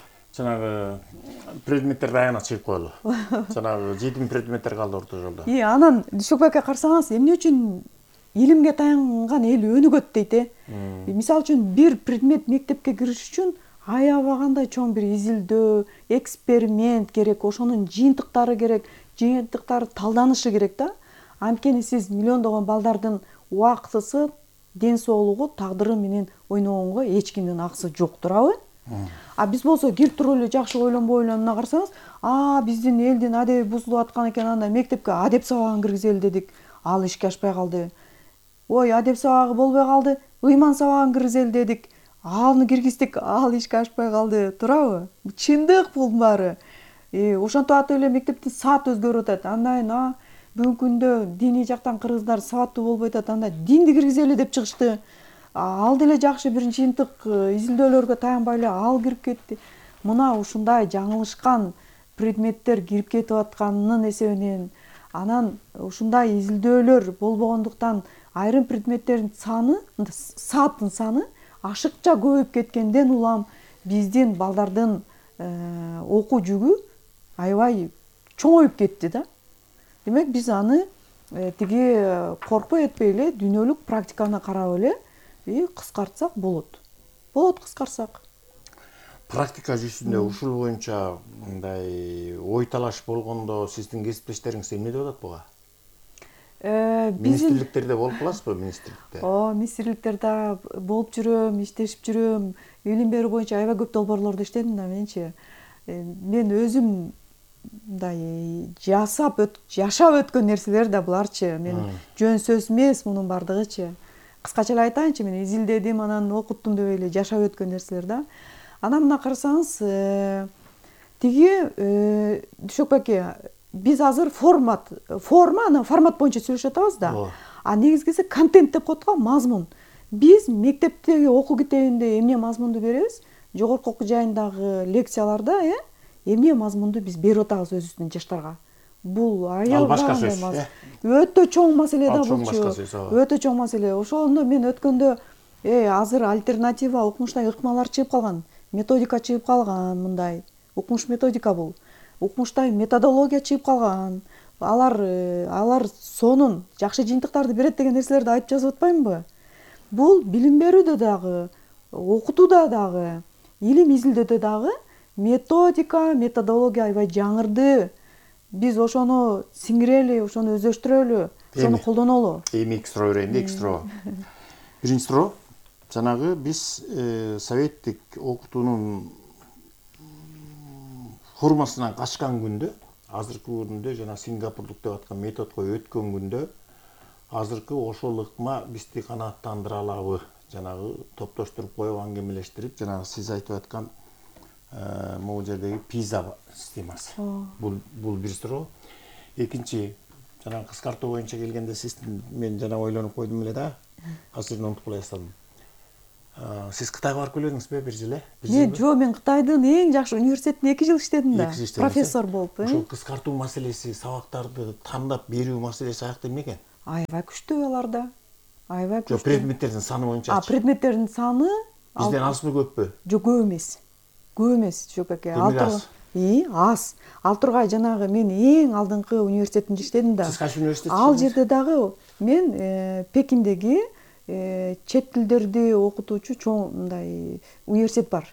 B: Жанагы предметтерди аягына чыгып коелу. Жанагы жетим предметтер калды орто жолдо.
A: Анан Дүйшөкбекке карасаңыз, эмне үчүн илимге таянган эл өнүгөт дейт. Мисалы үчүн бир предмет мектепке кириш үчүн аябагандай чоң бир изилдөө, эксперимент керек, ошонун жыйынтыктары керек, жыйынтыктары талданышы керек да. Анткени сиз миллиондогон балдардын убактысы, ден соолугу, тагдыры менен ойногонго эч кимдин акысы жок, туурабы? А биз болсо кирип туруп эле жакшы ойлонбой эле мына карасаңыз, биздин элдин адеби бузулуп аткан экен, анда мектепке адеп сабагын киргизели дедик. Ал ишке ашпай калды. Ой, адеп сабагы болбой калды, ыйман сабагын киргизели дедик. Аны киргиздик, ал ишке ашпай калды, туурабы? Чындык бул баары. Ошентип атып эле мектептин сааты өзгөрүп атат. Андан бүгүнкү күндө диний жактан кыргыздар сабаттуу болбой атат. Анда динди киргизели деп чыгышты. Ал деле жакшы бир жыйынтык изилдөөлөргө таянбай эле ал кирип кетти. Мына ушундай жаңылышкан предметтер кирип кетип атканынын эсебинен, анан ушундай изилдөөлөр болбогондуктан айрым предметтердин саны, сааттын саны ашыкча көбөйүп кеткенден улам биздин балдардын окуу жүгү аябай чоңоюп кетти да. Демек биз аны тиги коркпой этпей эле дүйнөлүк практиканы карап эле кыскартсак болот. Кыскарсак.
B: Практика жүзүндө ушул боюнча мындай ой талаш болгондо сиздин кесиптештериңиз эмне деп атат буга? Министрликтерде болуп каласызбы, министрликте?
A: Министрликтерде болуп жүрөм, иштешип жүрөм. Илим берүү боюнча аябай көп долбоорлордо иштедим да менчи. Мен өзүм мындай жашап өткөн нерселер да буларчы. Мен жөн сөз эмес мунун бардыгычы. Кыскача эле айтайынчы, мен изилдедим, анан окуттум деп эле жашап өткөн нерселер да. Анан мына карасаңыз, тиги Дүйшөкбекке биз азыр формат боюнча сүйлөшүп атабыз да. А негизгиси контент деп коет го, мазмун. Биз мектептеги окуу китебинде эмне мазмунду беребиз? Жогорку окуу жайындагы лекцияларда эмне мазмунду биз берип атабыз өзүбүздүн жаштарга? Бул
B: башка сөз.
A: Өтө чоң маселе да булчу. Өтө чоң маселе. Ошондо мен өткөндө азыр альтернатива окумуштай ыкмалар чыгып калган, методика чыгып калган мындай. Окумуш методика бул. Окумуштай методология чыгып калган. Алар сонун жакшы жыйынтыктарды берет деген нерселерди айтып жазып атпаймынбы? Бул билим берүүдө дагы, окутууда дагы, илим изилдөөдө дагы методика, методология аябай жаңырды. Биз ошону сиңирели, ошону өздөштүрөлү, ошону колдонолу.
B: Эми эки суроо берейин да, эки суроо. Биринчи суроо, жанагы биз советтик окутуунун формасынан качкан күндө, азыркы күндө жана Сингапурлук деп аткан методко өткөн күндө, азыркы ошол ыкма бизди канааттандыра алабы? Жанагы топтоштуруп коюп, аңгемелештирип, жанагы сиз айтып аткан могул жердеги PISA системасы. Бул бир суроо. Экинчи, Жана кыскартуу боюнча келгенде сиз мен жана ойлонуп койдум эле да. Азыр унутуп кала баштадым. Сиз Кытайга барып келбедиңизби бир жыл?
A: Мен Кытайдын эң жакшы университетинде 2 жыл иштедим да. Профессор болуп.
B: Ошол кыскартуу маселеси, сабактарды тандап берүү маселеси аякта эмне экен?
A: Аябай күчтүү аларда. Аябай күчтүү.
B: Предметтердин саны боюнча.
A: Предметтердин саны
B: бизден азбы көппү?
A: Жок, көп эмес. Көп эмес, жок эке. Аз. Ал тургай жанагы мен эң алдыңкы университетинде иштедим да.
B: Сиз кайсы университетте?
A: Ал жерде дагы мен Пекиндеги чет тилдерди окутуучу чоң мындай университет бар.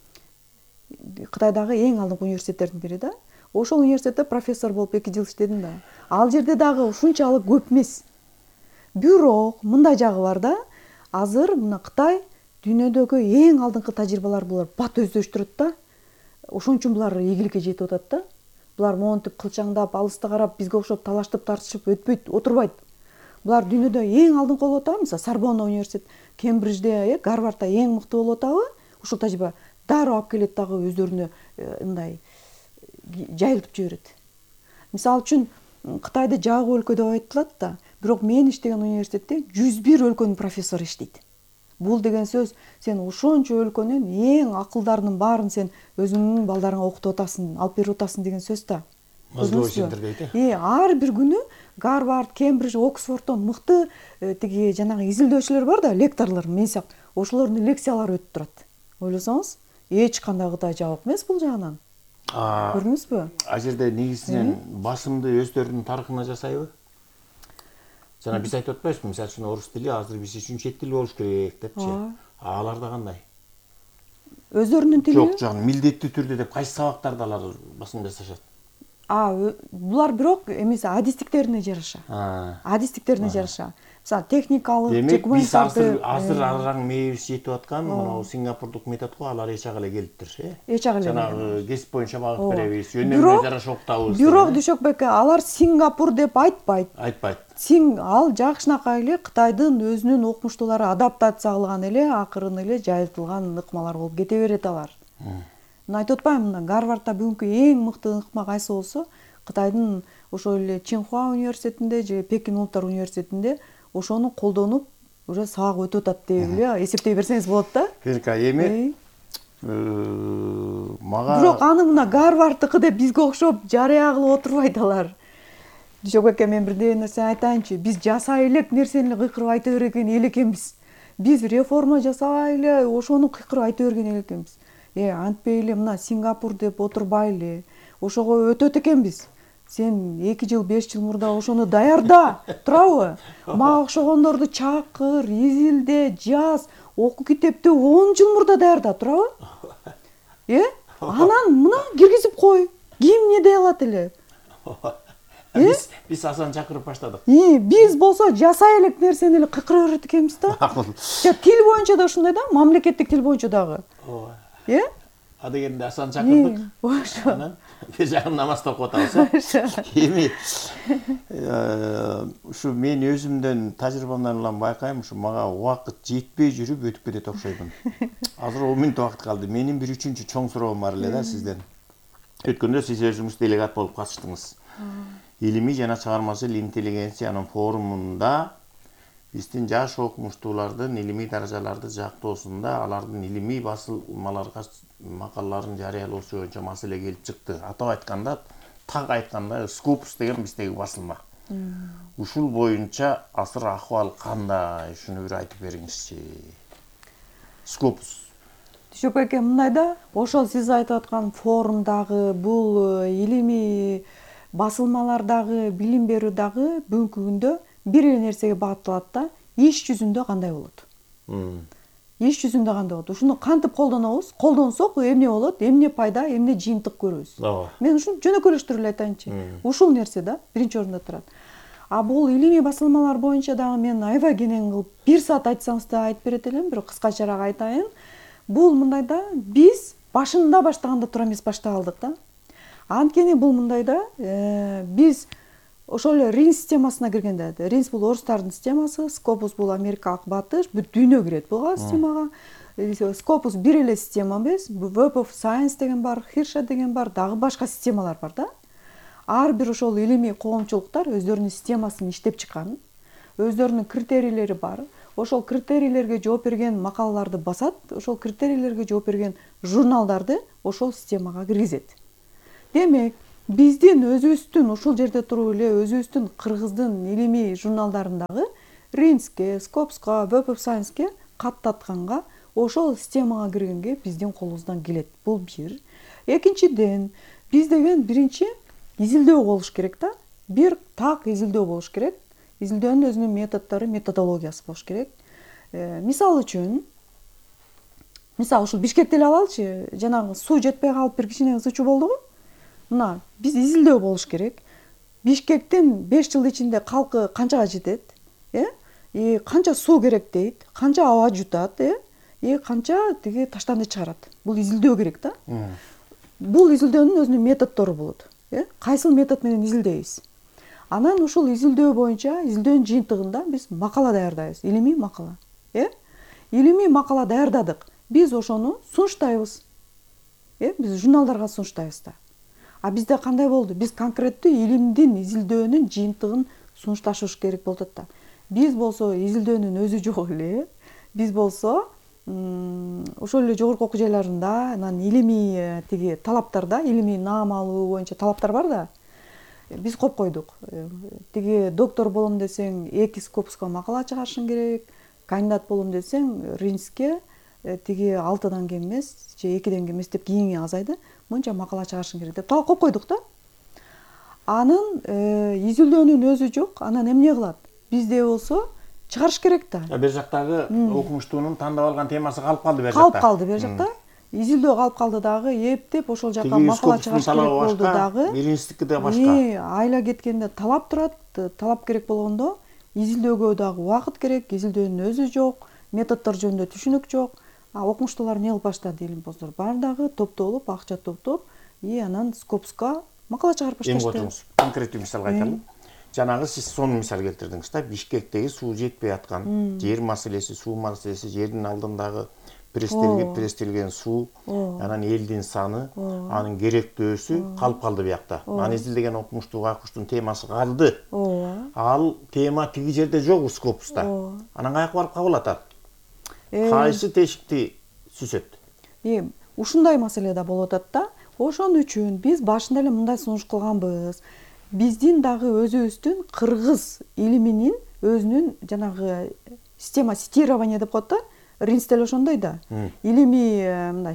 A: Кытайдагы эң алдыңкы университеттердин бири да. Ошол университетте профессор болуп 2 жыл иштедим да. Ал жерде дагы ушунчалык көп эмес. Бирок мындай жагы бар да. Азыр мына Кытай дүйнөдөгү эң алдыңкы тажрыйбалар булар бат өздөштүрөт да. Ошон үчүн булар ийгиликке жетип атат да. Булар монтип кылчаңдап, алыста карап, бизге окшоп талаштып тартышып өтпөйт, отурбайт. Булар дүйнөдө эң алдыңкы болуп атабы? Мисалы Сорбонна университет, Кембриджде, Гарвардда эң мыкты болуп атабы? Ушул тажрыйба дароо алып келет дагы өздөрүнө мындай жайылтып жиберет. Мисалы үчүн Кытайды жагуу өлкө деп айтылат да, бирок мен иштеген университетте 101 өлкөнүн профессору иштейт. Бул деген сөз, сен ошончо өлкөнүн эң акылдарынын баарын сен өзүңнүн балдарыңа окутуп атасың, алып берип атасың деген сөз да.
B: Мозговой центр дейт.
A: Ар бир күнү Гарвард, Кембридж, Оксфорддон мыкты тиги жанагы изилдөөчүлөр бар да, лекторлор, мен сыяктуу. Ошолордун лекциялары өтүп турат. Ойлосоңуз, эч кандай Кытай жабык эмес бул жагынан. Көрдүңүзбү?
B: А жерде негизинен басымды өздөрүнүн тарыхына жасайбы? Жана биз айтып атпайбызбы, мисалы үчүн орус тили азыр биз үчүн чет тил болуш керек депчи. Аларда кандай?
A: Өздөрүнүн тили?
B: Жок, милдеттүү түрдө деп кайсы сабактарда алар басым жасашат?
A: Булар бирок эмеси адистиктерине жараша. Адистиктерине жараша. Мисалы техникалык,
B: гуманитардык азыр аларга мээбиз жетип аткан мына Сингапурдук методго алар эч ага эле келиптир,
A: Эч ага эле.
B: Жанагы кесип боюнча багып беребиз, жөнөмүнө жараша окутабыз.
A: Бирок Дүйшөкбек, алар Сингапур деп айтпайт. Ал жакшынакай эле Кытайдын өзүнүн окумуштуулары адаптация кылган эле, акырын эле жайылтылган ыкмалар болуп кете берет алар. Мен айтып атпаймынбы, мына Гарвардда бүгүнкү эң мыкты ыкма кайсы болсо, Кытайдын ошол эле Чинхуа университетинде же Пекин улуттар университетинде ошону колдонуп, уже сабак өтүп атат деп эле эсептей берсеңиз болот да.
B: Эми мага
A: бирок аны мына Гарварддыкы деп бизге окшоп жарыя кылып отурбайт алар. Дүйшөкбекке мен бирдей нерсе айтайынчы. Биз жасай элек нерсени кыйкырып айта берген эл экенбиз. Биз реформа жасабай эле ошону кыйкырып айта берген эл экенбиз. Антпей эле мына Сингапур деп отурбай эле ошого өтөт экенбиз. Сен 2 жыл 5 жыл мурда ошону даярда, турабы? Мага окшогондорду чакыр, изилде, жаз, окуу китепти 10 жыл мурда даярда, турабы? Анан мына киргизип кой. Ким эмне дей алат эле?
B: Биз Асан чакырып баштадык.
A: Биз болсо жасай элек нерсени эле кыйкыра берет экенбиз да. Тил боюнча да ушундай да, мамлекеттик тил боюнча дагы.
B: Дегенде Асан чакырдык. Анан жагым намаз окуп атабыз. Эми ушу мен өзүмдөн тажрыйбамдан улам байкайм, ушу мага убакыт жетпей жүрүп өтүп кетет окшоймун. Азыр 10 мүнөт убакыт калды. Менин бир үчүнчү чоң суроом бар эле да сизден. Өткөндө сиз өзүңүз делегат болуп катыштыңыз. Илимий жана чыгармачыл интеллигенциянын форумунда биздин жаш окумуштуулардын илимий даражаларды жактоосунда алардын илимий басылмаларга макалаларын жарыялоосу боюнча маселе келип чыкты. Атап айтканда, так айтканда Scopus деген биздеги басылма. Ушул боюнча азыр акыбал кандай? Ушуну бир айтып бериңизчи. Scopus.
A: Дүйшөкбек, мындай да, ошол сиз айтып аткан форумдагы, бул илимий басылмалардагы, билим берүүдагы бүгүнкү күндө бир эле нерсеге багытталат да, иш жүзүндө кандай болот? Иш жүзүндө кандай болот? Ушуну кантип колдонобуз? Колдонсок эмне болот? Эмне пайда, эмне жыйынтык көрөбүз? Мен ушуну жөнөкөйлөштүрүп эле айтайынчы. Ушул нерсе да биринчи орунда турат. Бул илимий басылмалар боюнча дагы мен аябай кенен кылып 1 саат айтсаңыз да айтып берет элем, бирок кыскачараак айтайын. Бул мындай да, биз башында баштаганда тура эмес баштап алдык да. Анткени бул мындай да, биз ошол эле Ринс системасына киргенде, Ринс бул орустардын системасы, Scopus бул Америкалык батыш, бүт дүйнө кирет буга системага. Scopus бир эле система эмес, Web of Science деген бар, Hirsha деген бар, дагы башка системалар бар да. ар бир ошол илимий коомчулуктар өздөрүнүн системасын иштеп чыккан, өздөрүнүн критерийлери бар. Ошол критерийлерге жооп берген макалаларды басат, ошол критерийлерге жооп берген журналдарды ошол системага киргизет. Демек, биздин өзүбүздүн ушул жерде туруп эле өзүбүздүн кыргыздын илимий журналдарындагы Ринске, Скопска, Web of Science'ке каттатканга ошол системага киргенге биздин колубуздан келет. Бул бир. Экинчиден, биз деген биринчи изилдөө болуш керек да. Бир так изилдөө болуш керек. Изилдөөнүн өзүнүн методдору, методологиясы болуш керек. Мисалы үчүн, ушул Бишкекти эле алалычы, жанагы суу жетпей калып бир кичине ысычуу болдугу. Мына, биз изилдөө болуш керек. Бишкектин 5 жыл ичинде калкы канчага жетет, канча суу керек дейт, канча аба жутат, канча тиги таштанды чыгарат. Бул изилдөө керек да. Бул изилдөөнүн өзүнүн методдору болот. Кайсыл метод менен изилдейбиз? Анан ушул изилдөө боюнча, изилдөөнүн жыйынтыгында биз макала даярдайбыз, илимий макала. Илимий макала даярдадык. Биз ошону сунуштайбыз. Биз журналдарга сунуштайбыз да. А бизде кандай болду? Биз конкреттүү илимдин изилдөөнүн жыйынтыгын сунушташыш керек болуп атат да. Биз болсо изилдөөнүн өзү жок эле. Биз болсо ошол эле жогорку окуу жайларында анан илимий тиги талаптарда, илимий наам алуу боюнча талаптар бар да. Биз коюп койдук. Тиги доктор болом десең, 2 Скопска макала чыгарышың керек. Кандидат болом десең, Ринске тиги 6-дан кем эмес, же 2-ден кем эмес деп кийинги азайды. Мынча макала чыгарышың керек деп коюп койдук да. Анын изилдөөнүн өзү жок. Анан эмне кылат? Бизде болсо чыгарыш керек да.
B: Бер жактагы окумуштуунун тандап алган темасы калып калды бер жакта.
A: Калып калды бер жакта. Изилдөө калып калды дагы, эптеп ошол жакка макала чыгарыш керек болду дагы.
B: Биринчисиники да башка.
A: Айла кеткенде талап турат. Талап керек болгондо изилдөөгө дагы убакыт керек, изилдөөнүн өзү жок, методдор жөнүндө түшүнүк жок. Окумуштуулар эмне кылып баштады илим боздор? Бардагы топтолуп, акча топтоп, анан Скопска макала чыгарып башташты.
B: Эми отуруңуз, конкреттүү мисалга айталы. Жанагы сиз сону мисал келтирдиңиз да, Бишкектеги суу жетпей аткан, жер маселеси, суу маселеси, жердин алдындагы пресстелген суу, анан элдин саны, анын керектөөсү калып калды биякта. Аны изилдеген окумуштуу акуштун темасы калды. Ал тема тиги жерде жок Скопста. Анан каяка барып кабыл атат? Кайсы тешикти сүзөт?
A: Ушундай маселе да болуп атат да. Ошон үчүн биз башында эле мындай сунуш кылганбыз. Биздин дагы өзүбүздүн кыргыз илиминин өзүнүн жанагы система цитирования деп коет да. Ринс деле ошондой да. Илимий мындай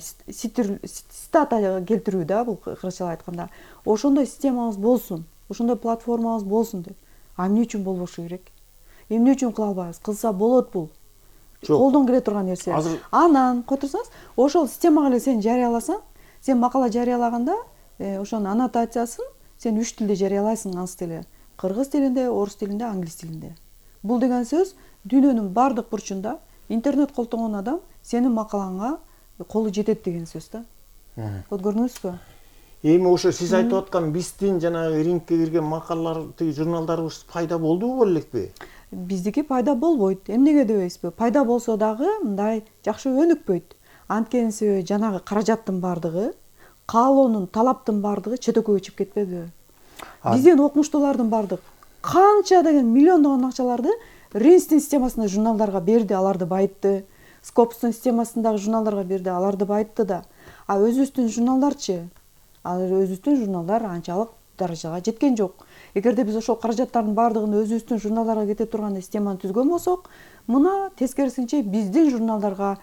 A: стата келтирүү да, бул кыргызчалап айтканда. Ошондой системабыз болсун, ошондой платформабыз болсун деп. А эмне үчүн болбошу керек? Эмне үчүн кыла албайбыз? Кылса болот бул. Колдон келе турган нерсе. Анан которсаңыз, ошол системага эле сен жарыяласаң, сен макала жарыялаганда, ошонун аннотациясын сен 3 тилде жарыялайсың ансы деле. Кыргыз тилинде, орус тилинде, англис тилинде. Бул деген сөз дүйнөнүн бардык бурчунда интернет колтонгон адам сенин макалаңа колу жетет деген сөз да. Вот көрдүңүзбү?
B: Эми ошо сиз айтып аткан биздин жанагы ринкке кирген макалалар, тиги журналдарыбыз пайда болдубу боло элекпи?
A: Биздики пайда болбойт. Эмнеге дебейсизби? Пайда болсо дагы мындай жакшы өнүкпөйт. Анткени себеби жанагы каражаттын бардыгы, каалоонун, талаптын бардыгы чет өлкөгө чыгып кетпеби? Биздин окумуштуулардын бардык канча деген миллиондогон акчаларды Ринстин системасында журналдарга берди, аларды байытты. Скопстун системасындагы журналдарга берди, аларды байытты да. А өзүбүздүн журналдарчы? Өзүбүздүн журналдар анчалык даражага жеткен жок. Эгерде биз ошол каражаттардын бардыгын өзүбүздүн журналдарга кете турган системаны түзгөн болсок, мына тескерисинче биздин журналдарга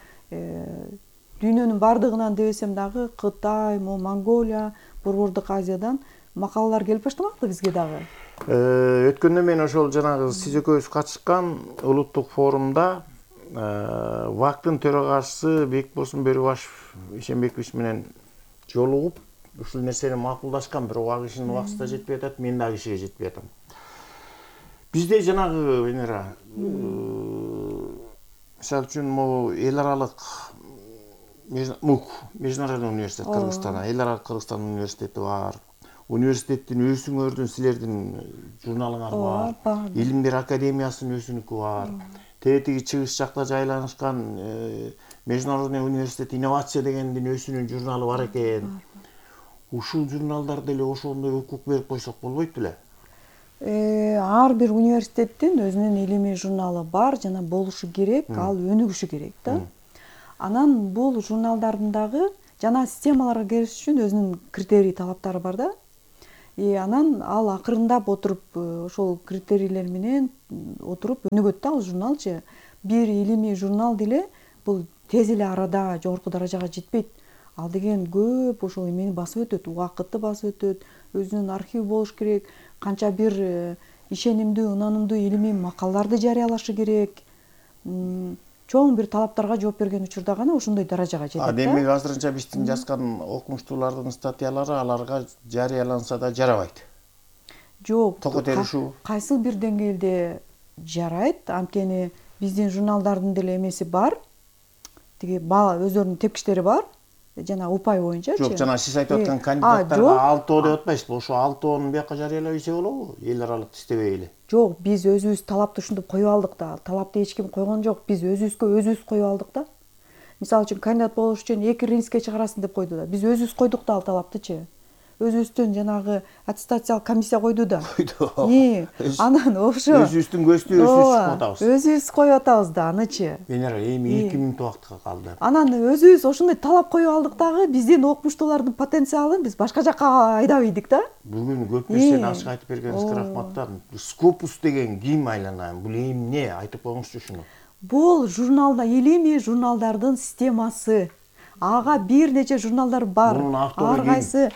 A: дүйнөнүн бардыгынан дебесем дагы Кытай, Монголия, Борбордук Азиядан макалалар келип баштамакпы бизге дагы.
B: Өткөндө мен ошол жанагы сиз экөөбүз катышкан улуттук форумда ВАКтын төрагачысы Бекболсун Бөрүбашев Ишенбекович менен жолугуп, ушул нерсени макулдашкан, бирок ал кишинин убактысы да жетпей атат, мен дагы кишиге жетпей атам. Бизде жанагы Венера, мисалы үчүн могу эл аралык МУК, Международный университет Кыргызстанда, эл аралык Кыргызстан университети бар. Университеттин өзүңөрдүн силердин журналыңар бар. Илимдер академиясынын өзүнүкү бар. Тетиги чыгыш жакта жайланышкан Международный университет инновация дегендин өзүнүн журналы бар экен. ушул журналдарда эле ошондой укук берип койсок болбойт беле?
A: Ар бир университеттин өзүнүн илимий журналы бар жана болушу керек, ал өнүгүшү керек да. Анан бул журналдардын дагы жана системаларга кириш үчүн өзүнүн критерий талаптары бар да. Анан ал акырындап отуруп ошол критерийлер менен отуруп өнүгөт да ал журналчы. Бир илимий журнал деле бул тез эле арада жогорку даражага жетпейт. Ал деген көп ошол эмени басып өтөт, убакытты басып өтөт, өзүнүн архиви болуш керек, канча бир ишенимдүү, ынанымдуу илимий макалаларды жарыялашы керек. Чоң бир талаптарга жооп берген учурда гана ошондой даражага жетет да.
B: Демек азырынча биздин жазган окумуштуулардын статьялары аларга жарыяланса да жарабайт.
A: Жок.
B: Токот эришүү.
A: Кайсыл бир деңгээлде жарайт, анткени биздин журналдардын деле эмеси бар. Тиги өздөрүнүн тепкичтери бар. Жана упай боюнчачы.
B: Жок, жана сиз айтып аткан кандидаттарга 6 деп атпайсызбы? Ошо 6 бияка жарыялап ийсе болобу? Эл аралык иштебей эле.
A: Жок, биз өзүбүз талапты ушинтип коюп алдык да. Талапты эч ким койгон жок. Биз өзүбүз коюп алдык да. Мисалы үчүн кандидат болуш үчүн 2 ринске чыгарасын деп койду да. Биз өзүбүз койдук да ал талаптычы. Өзүбүздөн жанагы аттестациялык комиссия койду да. Анан ошо
B: өзүбүздүн көздү өзүбүз чыгып атабыз.
A: Өзүбүз коюп атабыз да анычы.
B: Венера, эми 2 мүнөт убакытка калды.
A: Анан өзүбүз ошондой талап коюп алдык дагы, биздин окумуштуулардын потенциалын биз башка жакка айдап ийдик да.
B: Бүгүн көп нерсени ачык айтып бергениңизге рахматтар. Scopus деген ким айланайын? Бул эмне? Айтып коюңузчу ушуну.
A: Бул журналда илимий журналдардын системасы. Ага бир нече журналдар бар. Ар кайсы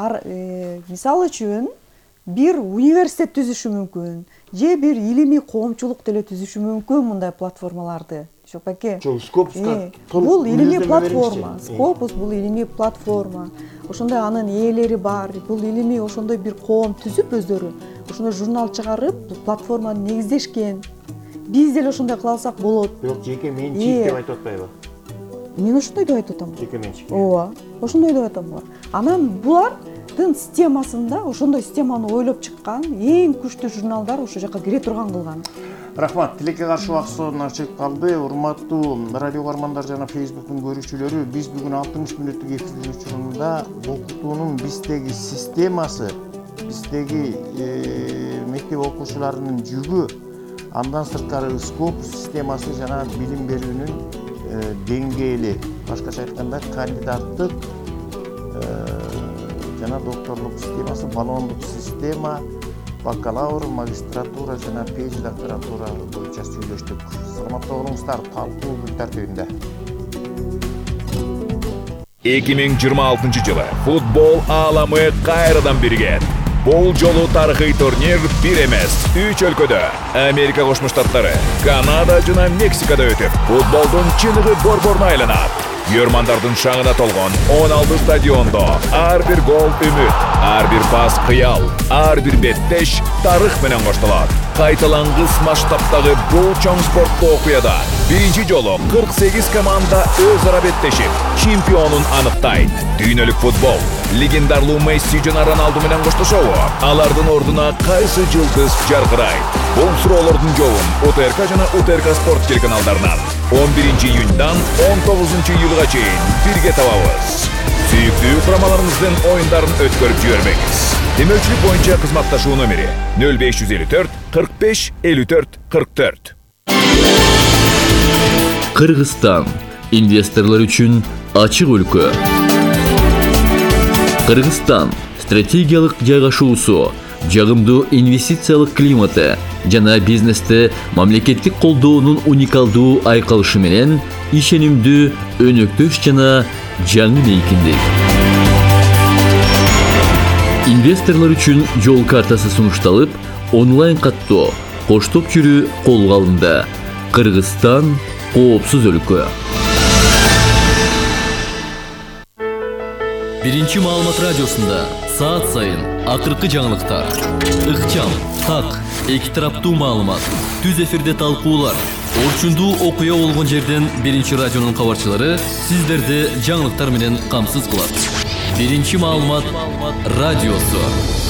A: мисалы үчүн бир университет түзүшү мүмкүн, же бир илимий коомчулук деле түзүшү мүмкүн мындай платформаларды. Жок беке.
B: Scopus'ка
A: бул илимий платформа. Scopus бул илимий платформа. Ошондой анын ээлери бар. Бул илимий ошондой бир коом түзүп өздөрү, ошондой журнал чыгарып, бул платформаны негиздешкен. Биз деле ошондой кыла алсак болот.
B: Бирок жеке менчик деп айтып атпайбы?
A: Мен ошондой деп айтып атам.
B: Жеке менчик.
A: Ооба, ошондой деп атам бар. Анан булардын системасында ошондой системаны ойлоп чыккан эң күчтүү журналдар ошол жака кире турган кылган.
B: Рахмат, тилекке каршы убакыт соонуна чыгып калды. Урматтуу радио көрөрмандар жана Facebook'тун көрүүчүлөрү, биз бүгүн 60 мүнөттүк эфирдин учурунда окутуунун биздеги системасы, биздеги мектеп окуучуларынын жүгү, андан сырткары Scopus системасы жана билим берүүнүн деңгээли, башкача айтканда кандидаттык жана докторлук системасы, баллондук система, бакалавр, магистратура жана PhD докторантура боюнча сүйлөштүк. Саламатта болуңуздар, талкуу күн тартибинде.
C: 2026 жылы футбол ааламы кайрадан биригет. Бул жолу тарыхый турнир бир эмес, 3 өлкөдө, Америка Кошмо Штаттары, Канада жана Мексикада өтүп, футболдун чыныгы борборуна айланат. Көрөрмандардын шаңына толгон 16 стадиондо ар бир гол үмүт, ар бир пас кыял, ар бир беттеш тарых менен коштолот. Кайталангыс масштабтагы бул чоң спорттуу окуяда биринчи жолу 48 команда өз ара беттешип, чемпионун аныктайт. Дүйнөлүк футбол легендарлуу Месси жана Роналду менен коштошобу? Алардын ордуна кайсы жылдыз жаркырайт? Бул суроолордун жообун УТРК жана УТРК спорт телеканалдарынан 11 июньдан 19 июлга чейин бирге табабыз. Сүйүктүү курамаларыңыздын оюндарын өткөрүп жибермеңиз. Демөүчүлүк боюнча кызматташуу номери 0554 45 54 44.
D: Кыргызстан инвесторлор үчүн ачык өлкө. Кыргызстан стратегиялык жайгашуусу, жагымдуу инвестициялык климаты жана бизнесте мамлекеттик колдоонун уникалдуу айкалышы менен ишенимдүү өнөктөш жана жаңы мейкиндик. Инвесторлор үчүн жол картасы сунушталып, онлайн каттоо, коштоп жүрүү колго алынды. Кыргызстан коопсуз өлкө. Биринчи маалымат радиосунда саат сайын акыркы жаңылыктар, ыкчам, так, эки тараптуу маалымат, түз эфирде талкуулар, орчундуу окуя болгон жерден биринчи радионун кабарчылары сиздерди жаңылыктар менен камсыз кылат. Биринчи маалымат радиосу.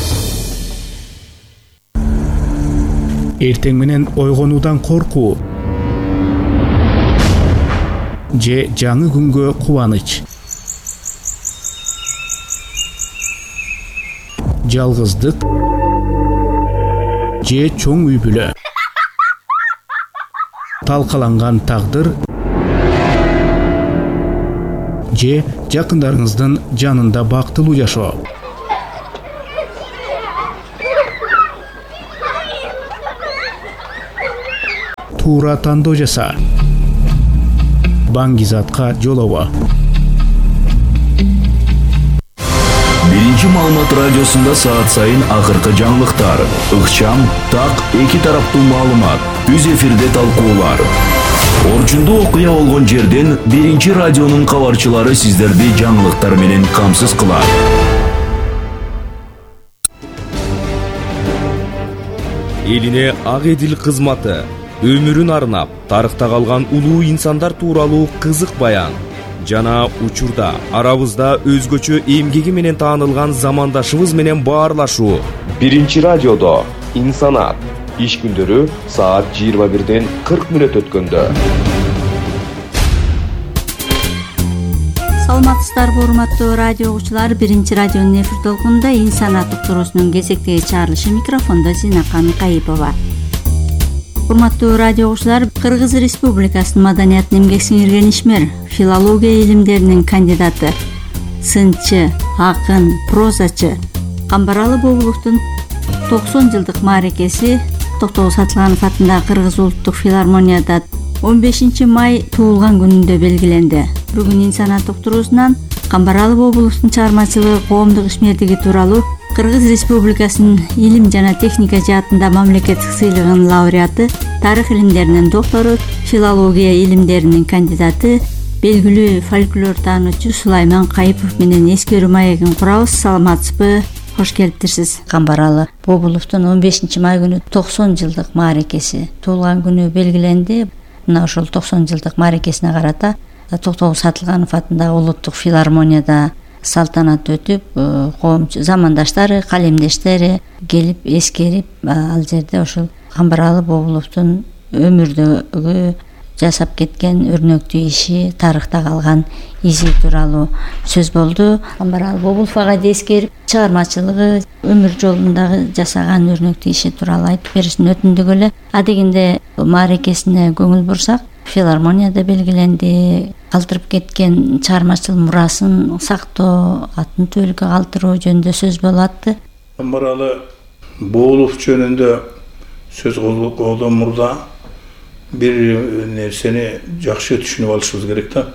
E: Эртең менен ойгонуудан коркуу же жаңы күнгө кубаныч. жалгыздык же чоң үй бүлө, талкаланган тагдыр же жакындарыңыздын жанында бактылуу жашоо. Туура тандоо жаса. Баңгизатка жолобо.
F: Биринчи маалымат радиосунда саат сайын акыркы жаңылыктар, ыкчам, так, эки тараптуу маалымат, түз эфирде талкуулар. Орчундуу окуя болгон жерден биринчи радионун кабарчылары сиздерди жаңылыктар менен камсыз кылат.
G: Элине ак эдил кызматы, өмүрүн арнап, тарыхта калган улуу инсандар тууралуу кызык баян жана учурда арабызда өзгөчө эмгеги менен таанылган замандашыбыз менен баарлашуу.
H: Биринчи радиодо инсанат иш күндөрү саат 21-ден 40 мүнөт өткөндө.
I: Саламатсыздарбы урматтуу радио угуучулар, биринчи радионун эфир толкунунда инсанат уктуруусунун кезектеги чыгарылышы, микрофондо Зинакан Микаипова. Урматтуу радио угуучулар, Кыргыз Республикасынын маданиятын эмгек сиңирген ишмер, филология илимдеринин кандидаты, сынчы, акын, прозачы Камбаралы Бобуловдун 90 жылдык мааракеси Токтогул Сатылганов атындагы Кыргыз улуттук филармонияда 15 май туулган күнүндө белгиленди. Бүгүн инсанат уктуруусунан Камбаралы Бобуловдун чыгармачылыгы, коомдук ишмердиги тууралуу Кыргыз Республикасынын илим жана техника жаатында мамлекеттик сыйлыгынын лауреаты, тарых илимдеринин доктору, филология илимдеринин кандидаты, белгилүү фольклор таануучу Сулайман Кайыпов менен эскерүү маегин курабыз. Саламатсызбы? Кош келиптирсиз. Камбаралы Бобуловдун 15 май күнү 90 жылдык мааракеси туулган күнү белгиленди. Мына ошол 90 жылдык мааракесине карата Токтогул Сатылганов атындагы улуттук филармонияда салтанат өтүп, коомчу замандаштары, калемдештери келип эскерип, ал жерде ошол Камбаралы Бобуловдун өмүрдөгү жасап кеткен өрнөктүү иши, тарыхта калган изи тууралуу сөз болду. Камбаралы Бобулов ага эскерип, чыгармачылыгы, өмүр жолундагы жасаган өрнөктүү иши тууралуу айтып беришин өтүндүк эле. Адегенде мааракесине көңүл бурсак, филармонияда белгиленди, калтырып кеткен чыгармачыл мурасын сактоо, атын төлкө калтыруу жөнүндө сөз болуп атты.
J: Камбаралы Бобулов жөнүндө сөз кылуудан мурда бир нерсени жакшы түшүнүп алышыбыз керек да.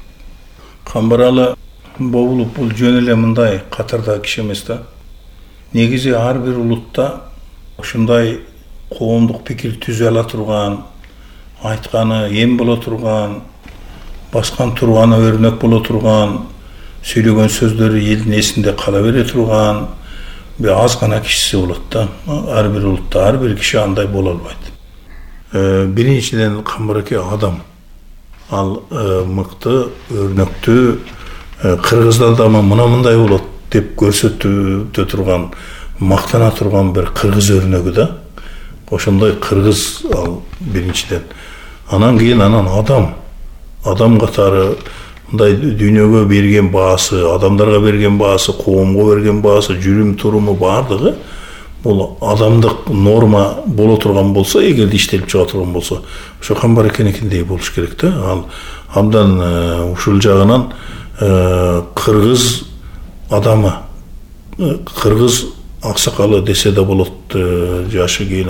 J: Камбаралы Бобулов бул жөн эле мындай катардагы киши эмес да. Негизи ар бир улутта ушундай коомдук пикир түзө ала турган, айтканы эм боло турган, баскан турганы өрнөк боло турган, сүйлөгөн сөздөрү элдин эсинде кала бере турган аз гана кишиси болот да. Ар бир улутта ар бир киши андай боло албайт. Биринчиден Камбараке адам. Ал мыкты, өрнөктүү, кыргыздар да мына мындай болот деп көрсөтүп турган, мактана турган бир кыргыз өрнөгү да. Ошондой кыргыз ал биринчиден. Анан кийин адам катары мындай дүйнөгө берген баасы, адамдарга берген баасы, коомго берген баасы, жүрүм туруму бардыгы бул адамдык норма боло турган болсо, эгерде иштелип чыга турган болсо, ошо Камбаракенекиндей болуш керек да. Ал абдан ушул жагынан кыргыз адамы, кыргыз аксакалы десе да болот. Жашы кийин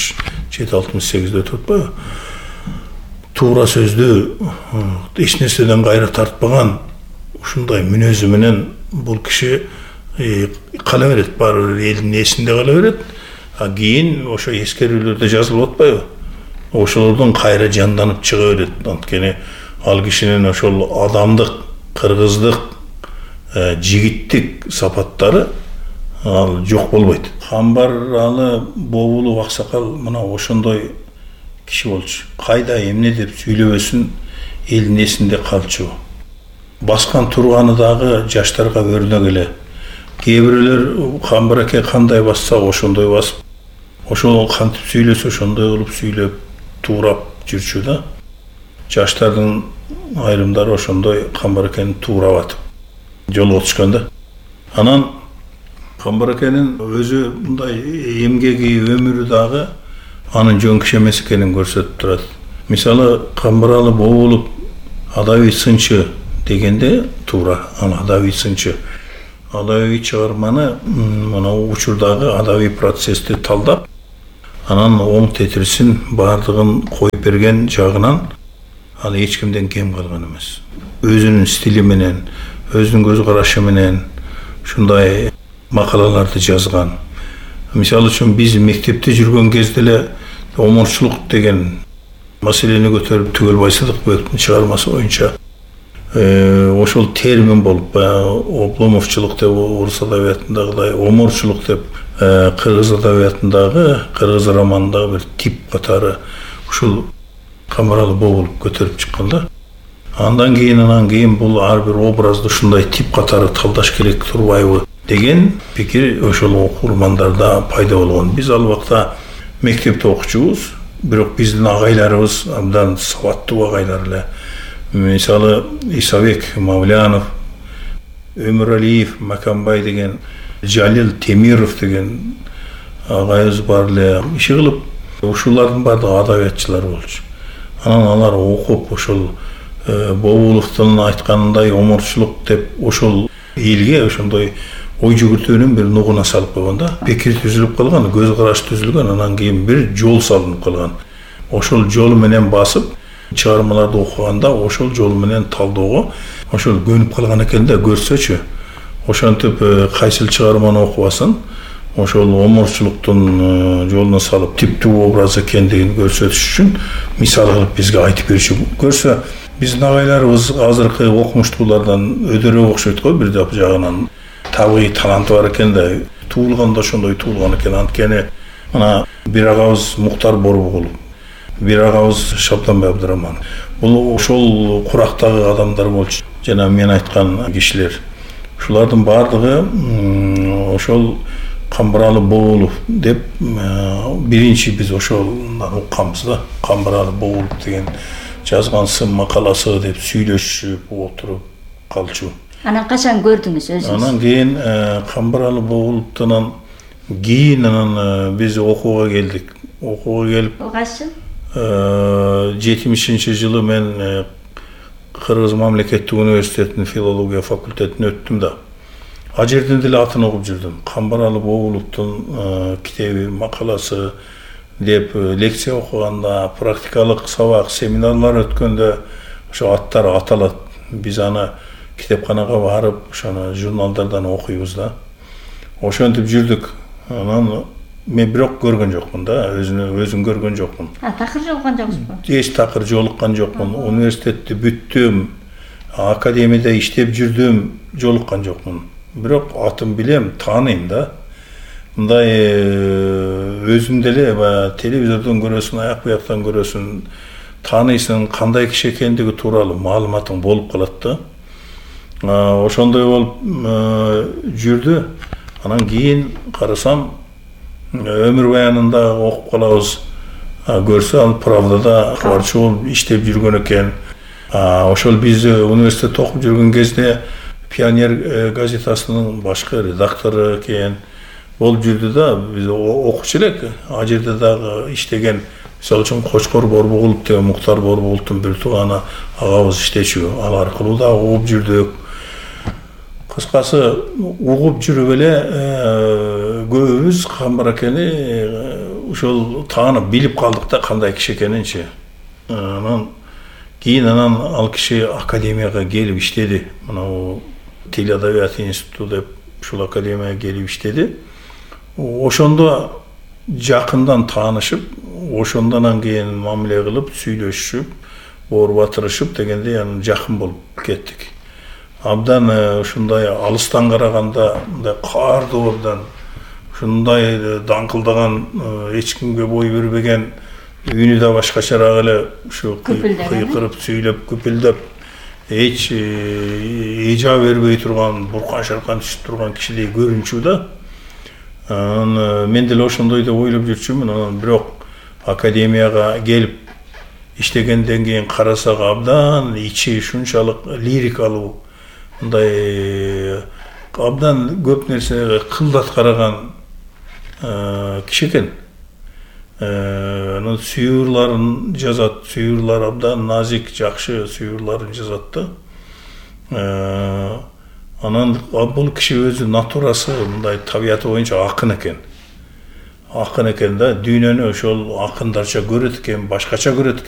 J: 67-68 өтүп атпайбы? Туура сөздү, эч нерседен кайра тартпаган ушундай мүнөзү менен бул киши кала берет, баары элдин эсинде кала берет. Кийин ошо эскерүүлөрдө жазылып атпайбы? Ошолордон кайра жанданып чыга берет. Анткени ал кишинин ошол адамдык, кыргыздык, жигиттик сапаттары ал жок болбойт. Камбаралы Бобулов аксакал мына ошондой киши болчу. Кайда эмне деп сүйлөбөсүн элдин эсинде калчу. Баскан турганы дагы жаштарга өрнөк эле. Кээ бирөөлөр Камбараке кандай басса ошондой басып, ошол кантип сүйлөсө ошондой болуп сүйлөп, туурап жүрчү да. Жаштардын айрымдары ошондой Камбаракени туурап атып жолго түшкөн да. Анан Камбаракенин өзү мындай эмгеги, өмүрү дагы анын жөн киши эмес экенин көрсөтүп турат. Мисалы, камбаралы болуп адабий сынчы дегенде туура, ал адабий сынчы. Адабий чыгарманы мына учурдагы адабий процессти талдап, анан оң тетирисин бардыгын коюп берген жагынан ал эч кимден кем калган эмес. Өзүнүн стили менен, өзүнүн көз карашы менен ушундай макалаларды жазган. Мисалы үчүн биз мектепте жүргөн кезде эле оморчулук деген маселени көтөрүп Түгел Байсыдыковдун чыгармасы боюнча ошол термин болуп, обломовчулук деп орус адабиятындагыдай, оморчулук деп кыргыз адабиятындагы, кыргыз романындагы бир тип катары ушул камбаралы болуп көтөрүп чыккан да. Андан кийин бул ар бир образды ушундай тип катары талдаш керек турбайбы деген пикир ошол окурмандарда пайда болгон. Биз ал убакта мектепте окучубуз, бирок биздин агайларыбыз абдан сабаттуу агайлар эле. Мисалы, Исабек Мавлянов, Өмүралиев, Маканбай деген, Жалил Темиров деген агайыбыз бар эле. Иши кылып, ушулардын бардыгы адабиятчылар болчу. Анан алар окуп ошол Бобуловдун айтканындай оморчулук деп ошол элге ошондой ой жүгүртүүнүн бир нугуна салып койгон да. Пикир түзүлүп калган, көз караш түзүлгөн, анан кийин бир жол салынып калган. Ошол жол менен басып, чыгармаларды окуганда ошол жол менен талдоого ошол көнүп калган экен да, көрсөчү. Ошентип кайсыл чыгарманы окубасын, ошол оморчулуктун жолуна салып типтүү образ экендигин көрсөтүш үчүн мисал кылып бизге айтып берчү. Көрсө, биздин агайларыбыз азыркы окумуштуулардан өдөрөөк окшойт го, бир жагынан табигый таланты бар экен да, туулганда ошондой туулган экен. Анткени мына бир агабыз Муктар Борбогулов, бир агабыз Шабданбай Абдыраман. Бул ошол курактагы адамдар болчу. Жана мен айткан кишилер. Ушулардын бардыгы ошол Камбаралы Болулов деп биринчи биз ошолдан укканбыз да. Камбаралы Болулов деген жазган сын макаласы деп сүйлөшүп отуруп калчу.
I: Анан качан көрдүңүз өзүңүз?
J: Анан кийин Камбаралы Болуловдон кийин анан биз окууга келдик. Окууга келип
I: качы?
J: 70-жылы мен Кыргыз мамлекеттик университетинин филология факультетине өттүм да. А жерден деле атын окуп жүрдүм. Камбаралы Болуловдун китеби, макаласы деп лекция окуганда, практикалык сабак, семинарлар өткөндө ошо аттар аталат. Биз аны китепканага барып, ошону журналдардан окуйбуз да. Ошентип жүрдүк. Анан мен бирок көргөн жокмун да, өзүн көргөн жокмун.
I: Такыр жолуккан жоксузбу?
J: Эч такыр жолуккан жокмун. Университетти бүттүм, академияда иштеп жүрдүм, жолуккан жокмун. Бирок атын билем, тааныйм да. Мындай өзүң деле телевизордон көрөсүң, аяк буяктан көрөсүң, тааныйсың, кандай киши экендиги тууралуу маалыматың болуп калат да. Ошондой болуп жүрдү. Анан кийин карасам, өмүр баянында окуп калабыз. Көрсө, ал Правдада кабарчы болуп иштеп жүргөн экен. Ошол биз университетте окуп жүргөн кезде Пионер газетасынын башкы редактору экен болуп жүрдү да. Биз окучу элек, а жерде дагы иштеген, мисалы үчүн Кочкор Борбогулов деген Муктар Борбогуловдун бир тууганы агабыз иштечү. Ал аркылуу да угуп жүрдүк. Кыскасы, угуп жүрүп эле көбүбүз Камбаракени ошол таанып билип калдык да, кандай киши экенинчи. Анан кийин ал киши академияга келип иштеди. Мына Тил адабият институту деп ушул академияга келип иштеди. Ошондо жакындан таанышып, ошондон кийин мамиле кылып, сүйлөшүп, оор батырышып дегенде анан жакын болуп кеттик. Абдан ушундай алыстан караганда мындай каардуу, абдан ушундай даңкылдаган, эч кимге бой бербеген, үнү да башкачараак эле ушу кыйкырып сүйлөп, күпүлдөп, эч эжа бербей турган, буркан шаркан түшүп турган кишидей көрүнчү да. Мен деле ошондой деп ойлоп жүрчүмүн. Анан бирок академияга келип иштегенден кийин карасак, абдан ичи ушунчалык лирикалуу, мындай абдан көп нерсеге кылдат караган киши экен. Анын сүйүрларын жазат, сүйүрлар абдан назик, жакшы сүйүрларын жазат да. Анан бул киши өзү натурасы мындай табияты боюнча акын экен. Акын экен да, дүйнөнү ошол акындарча көрөт экен, башкача көрөт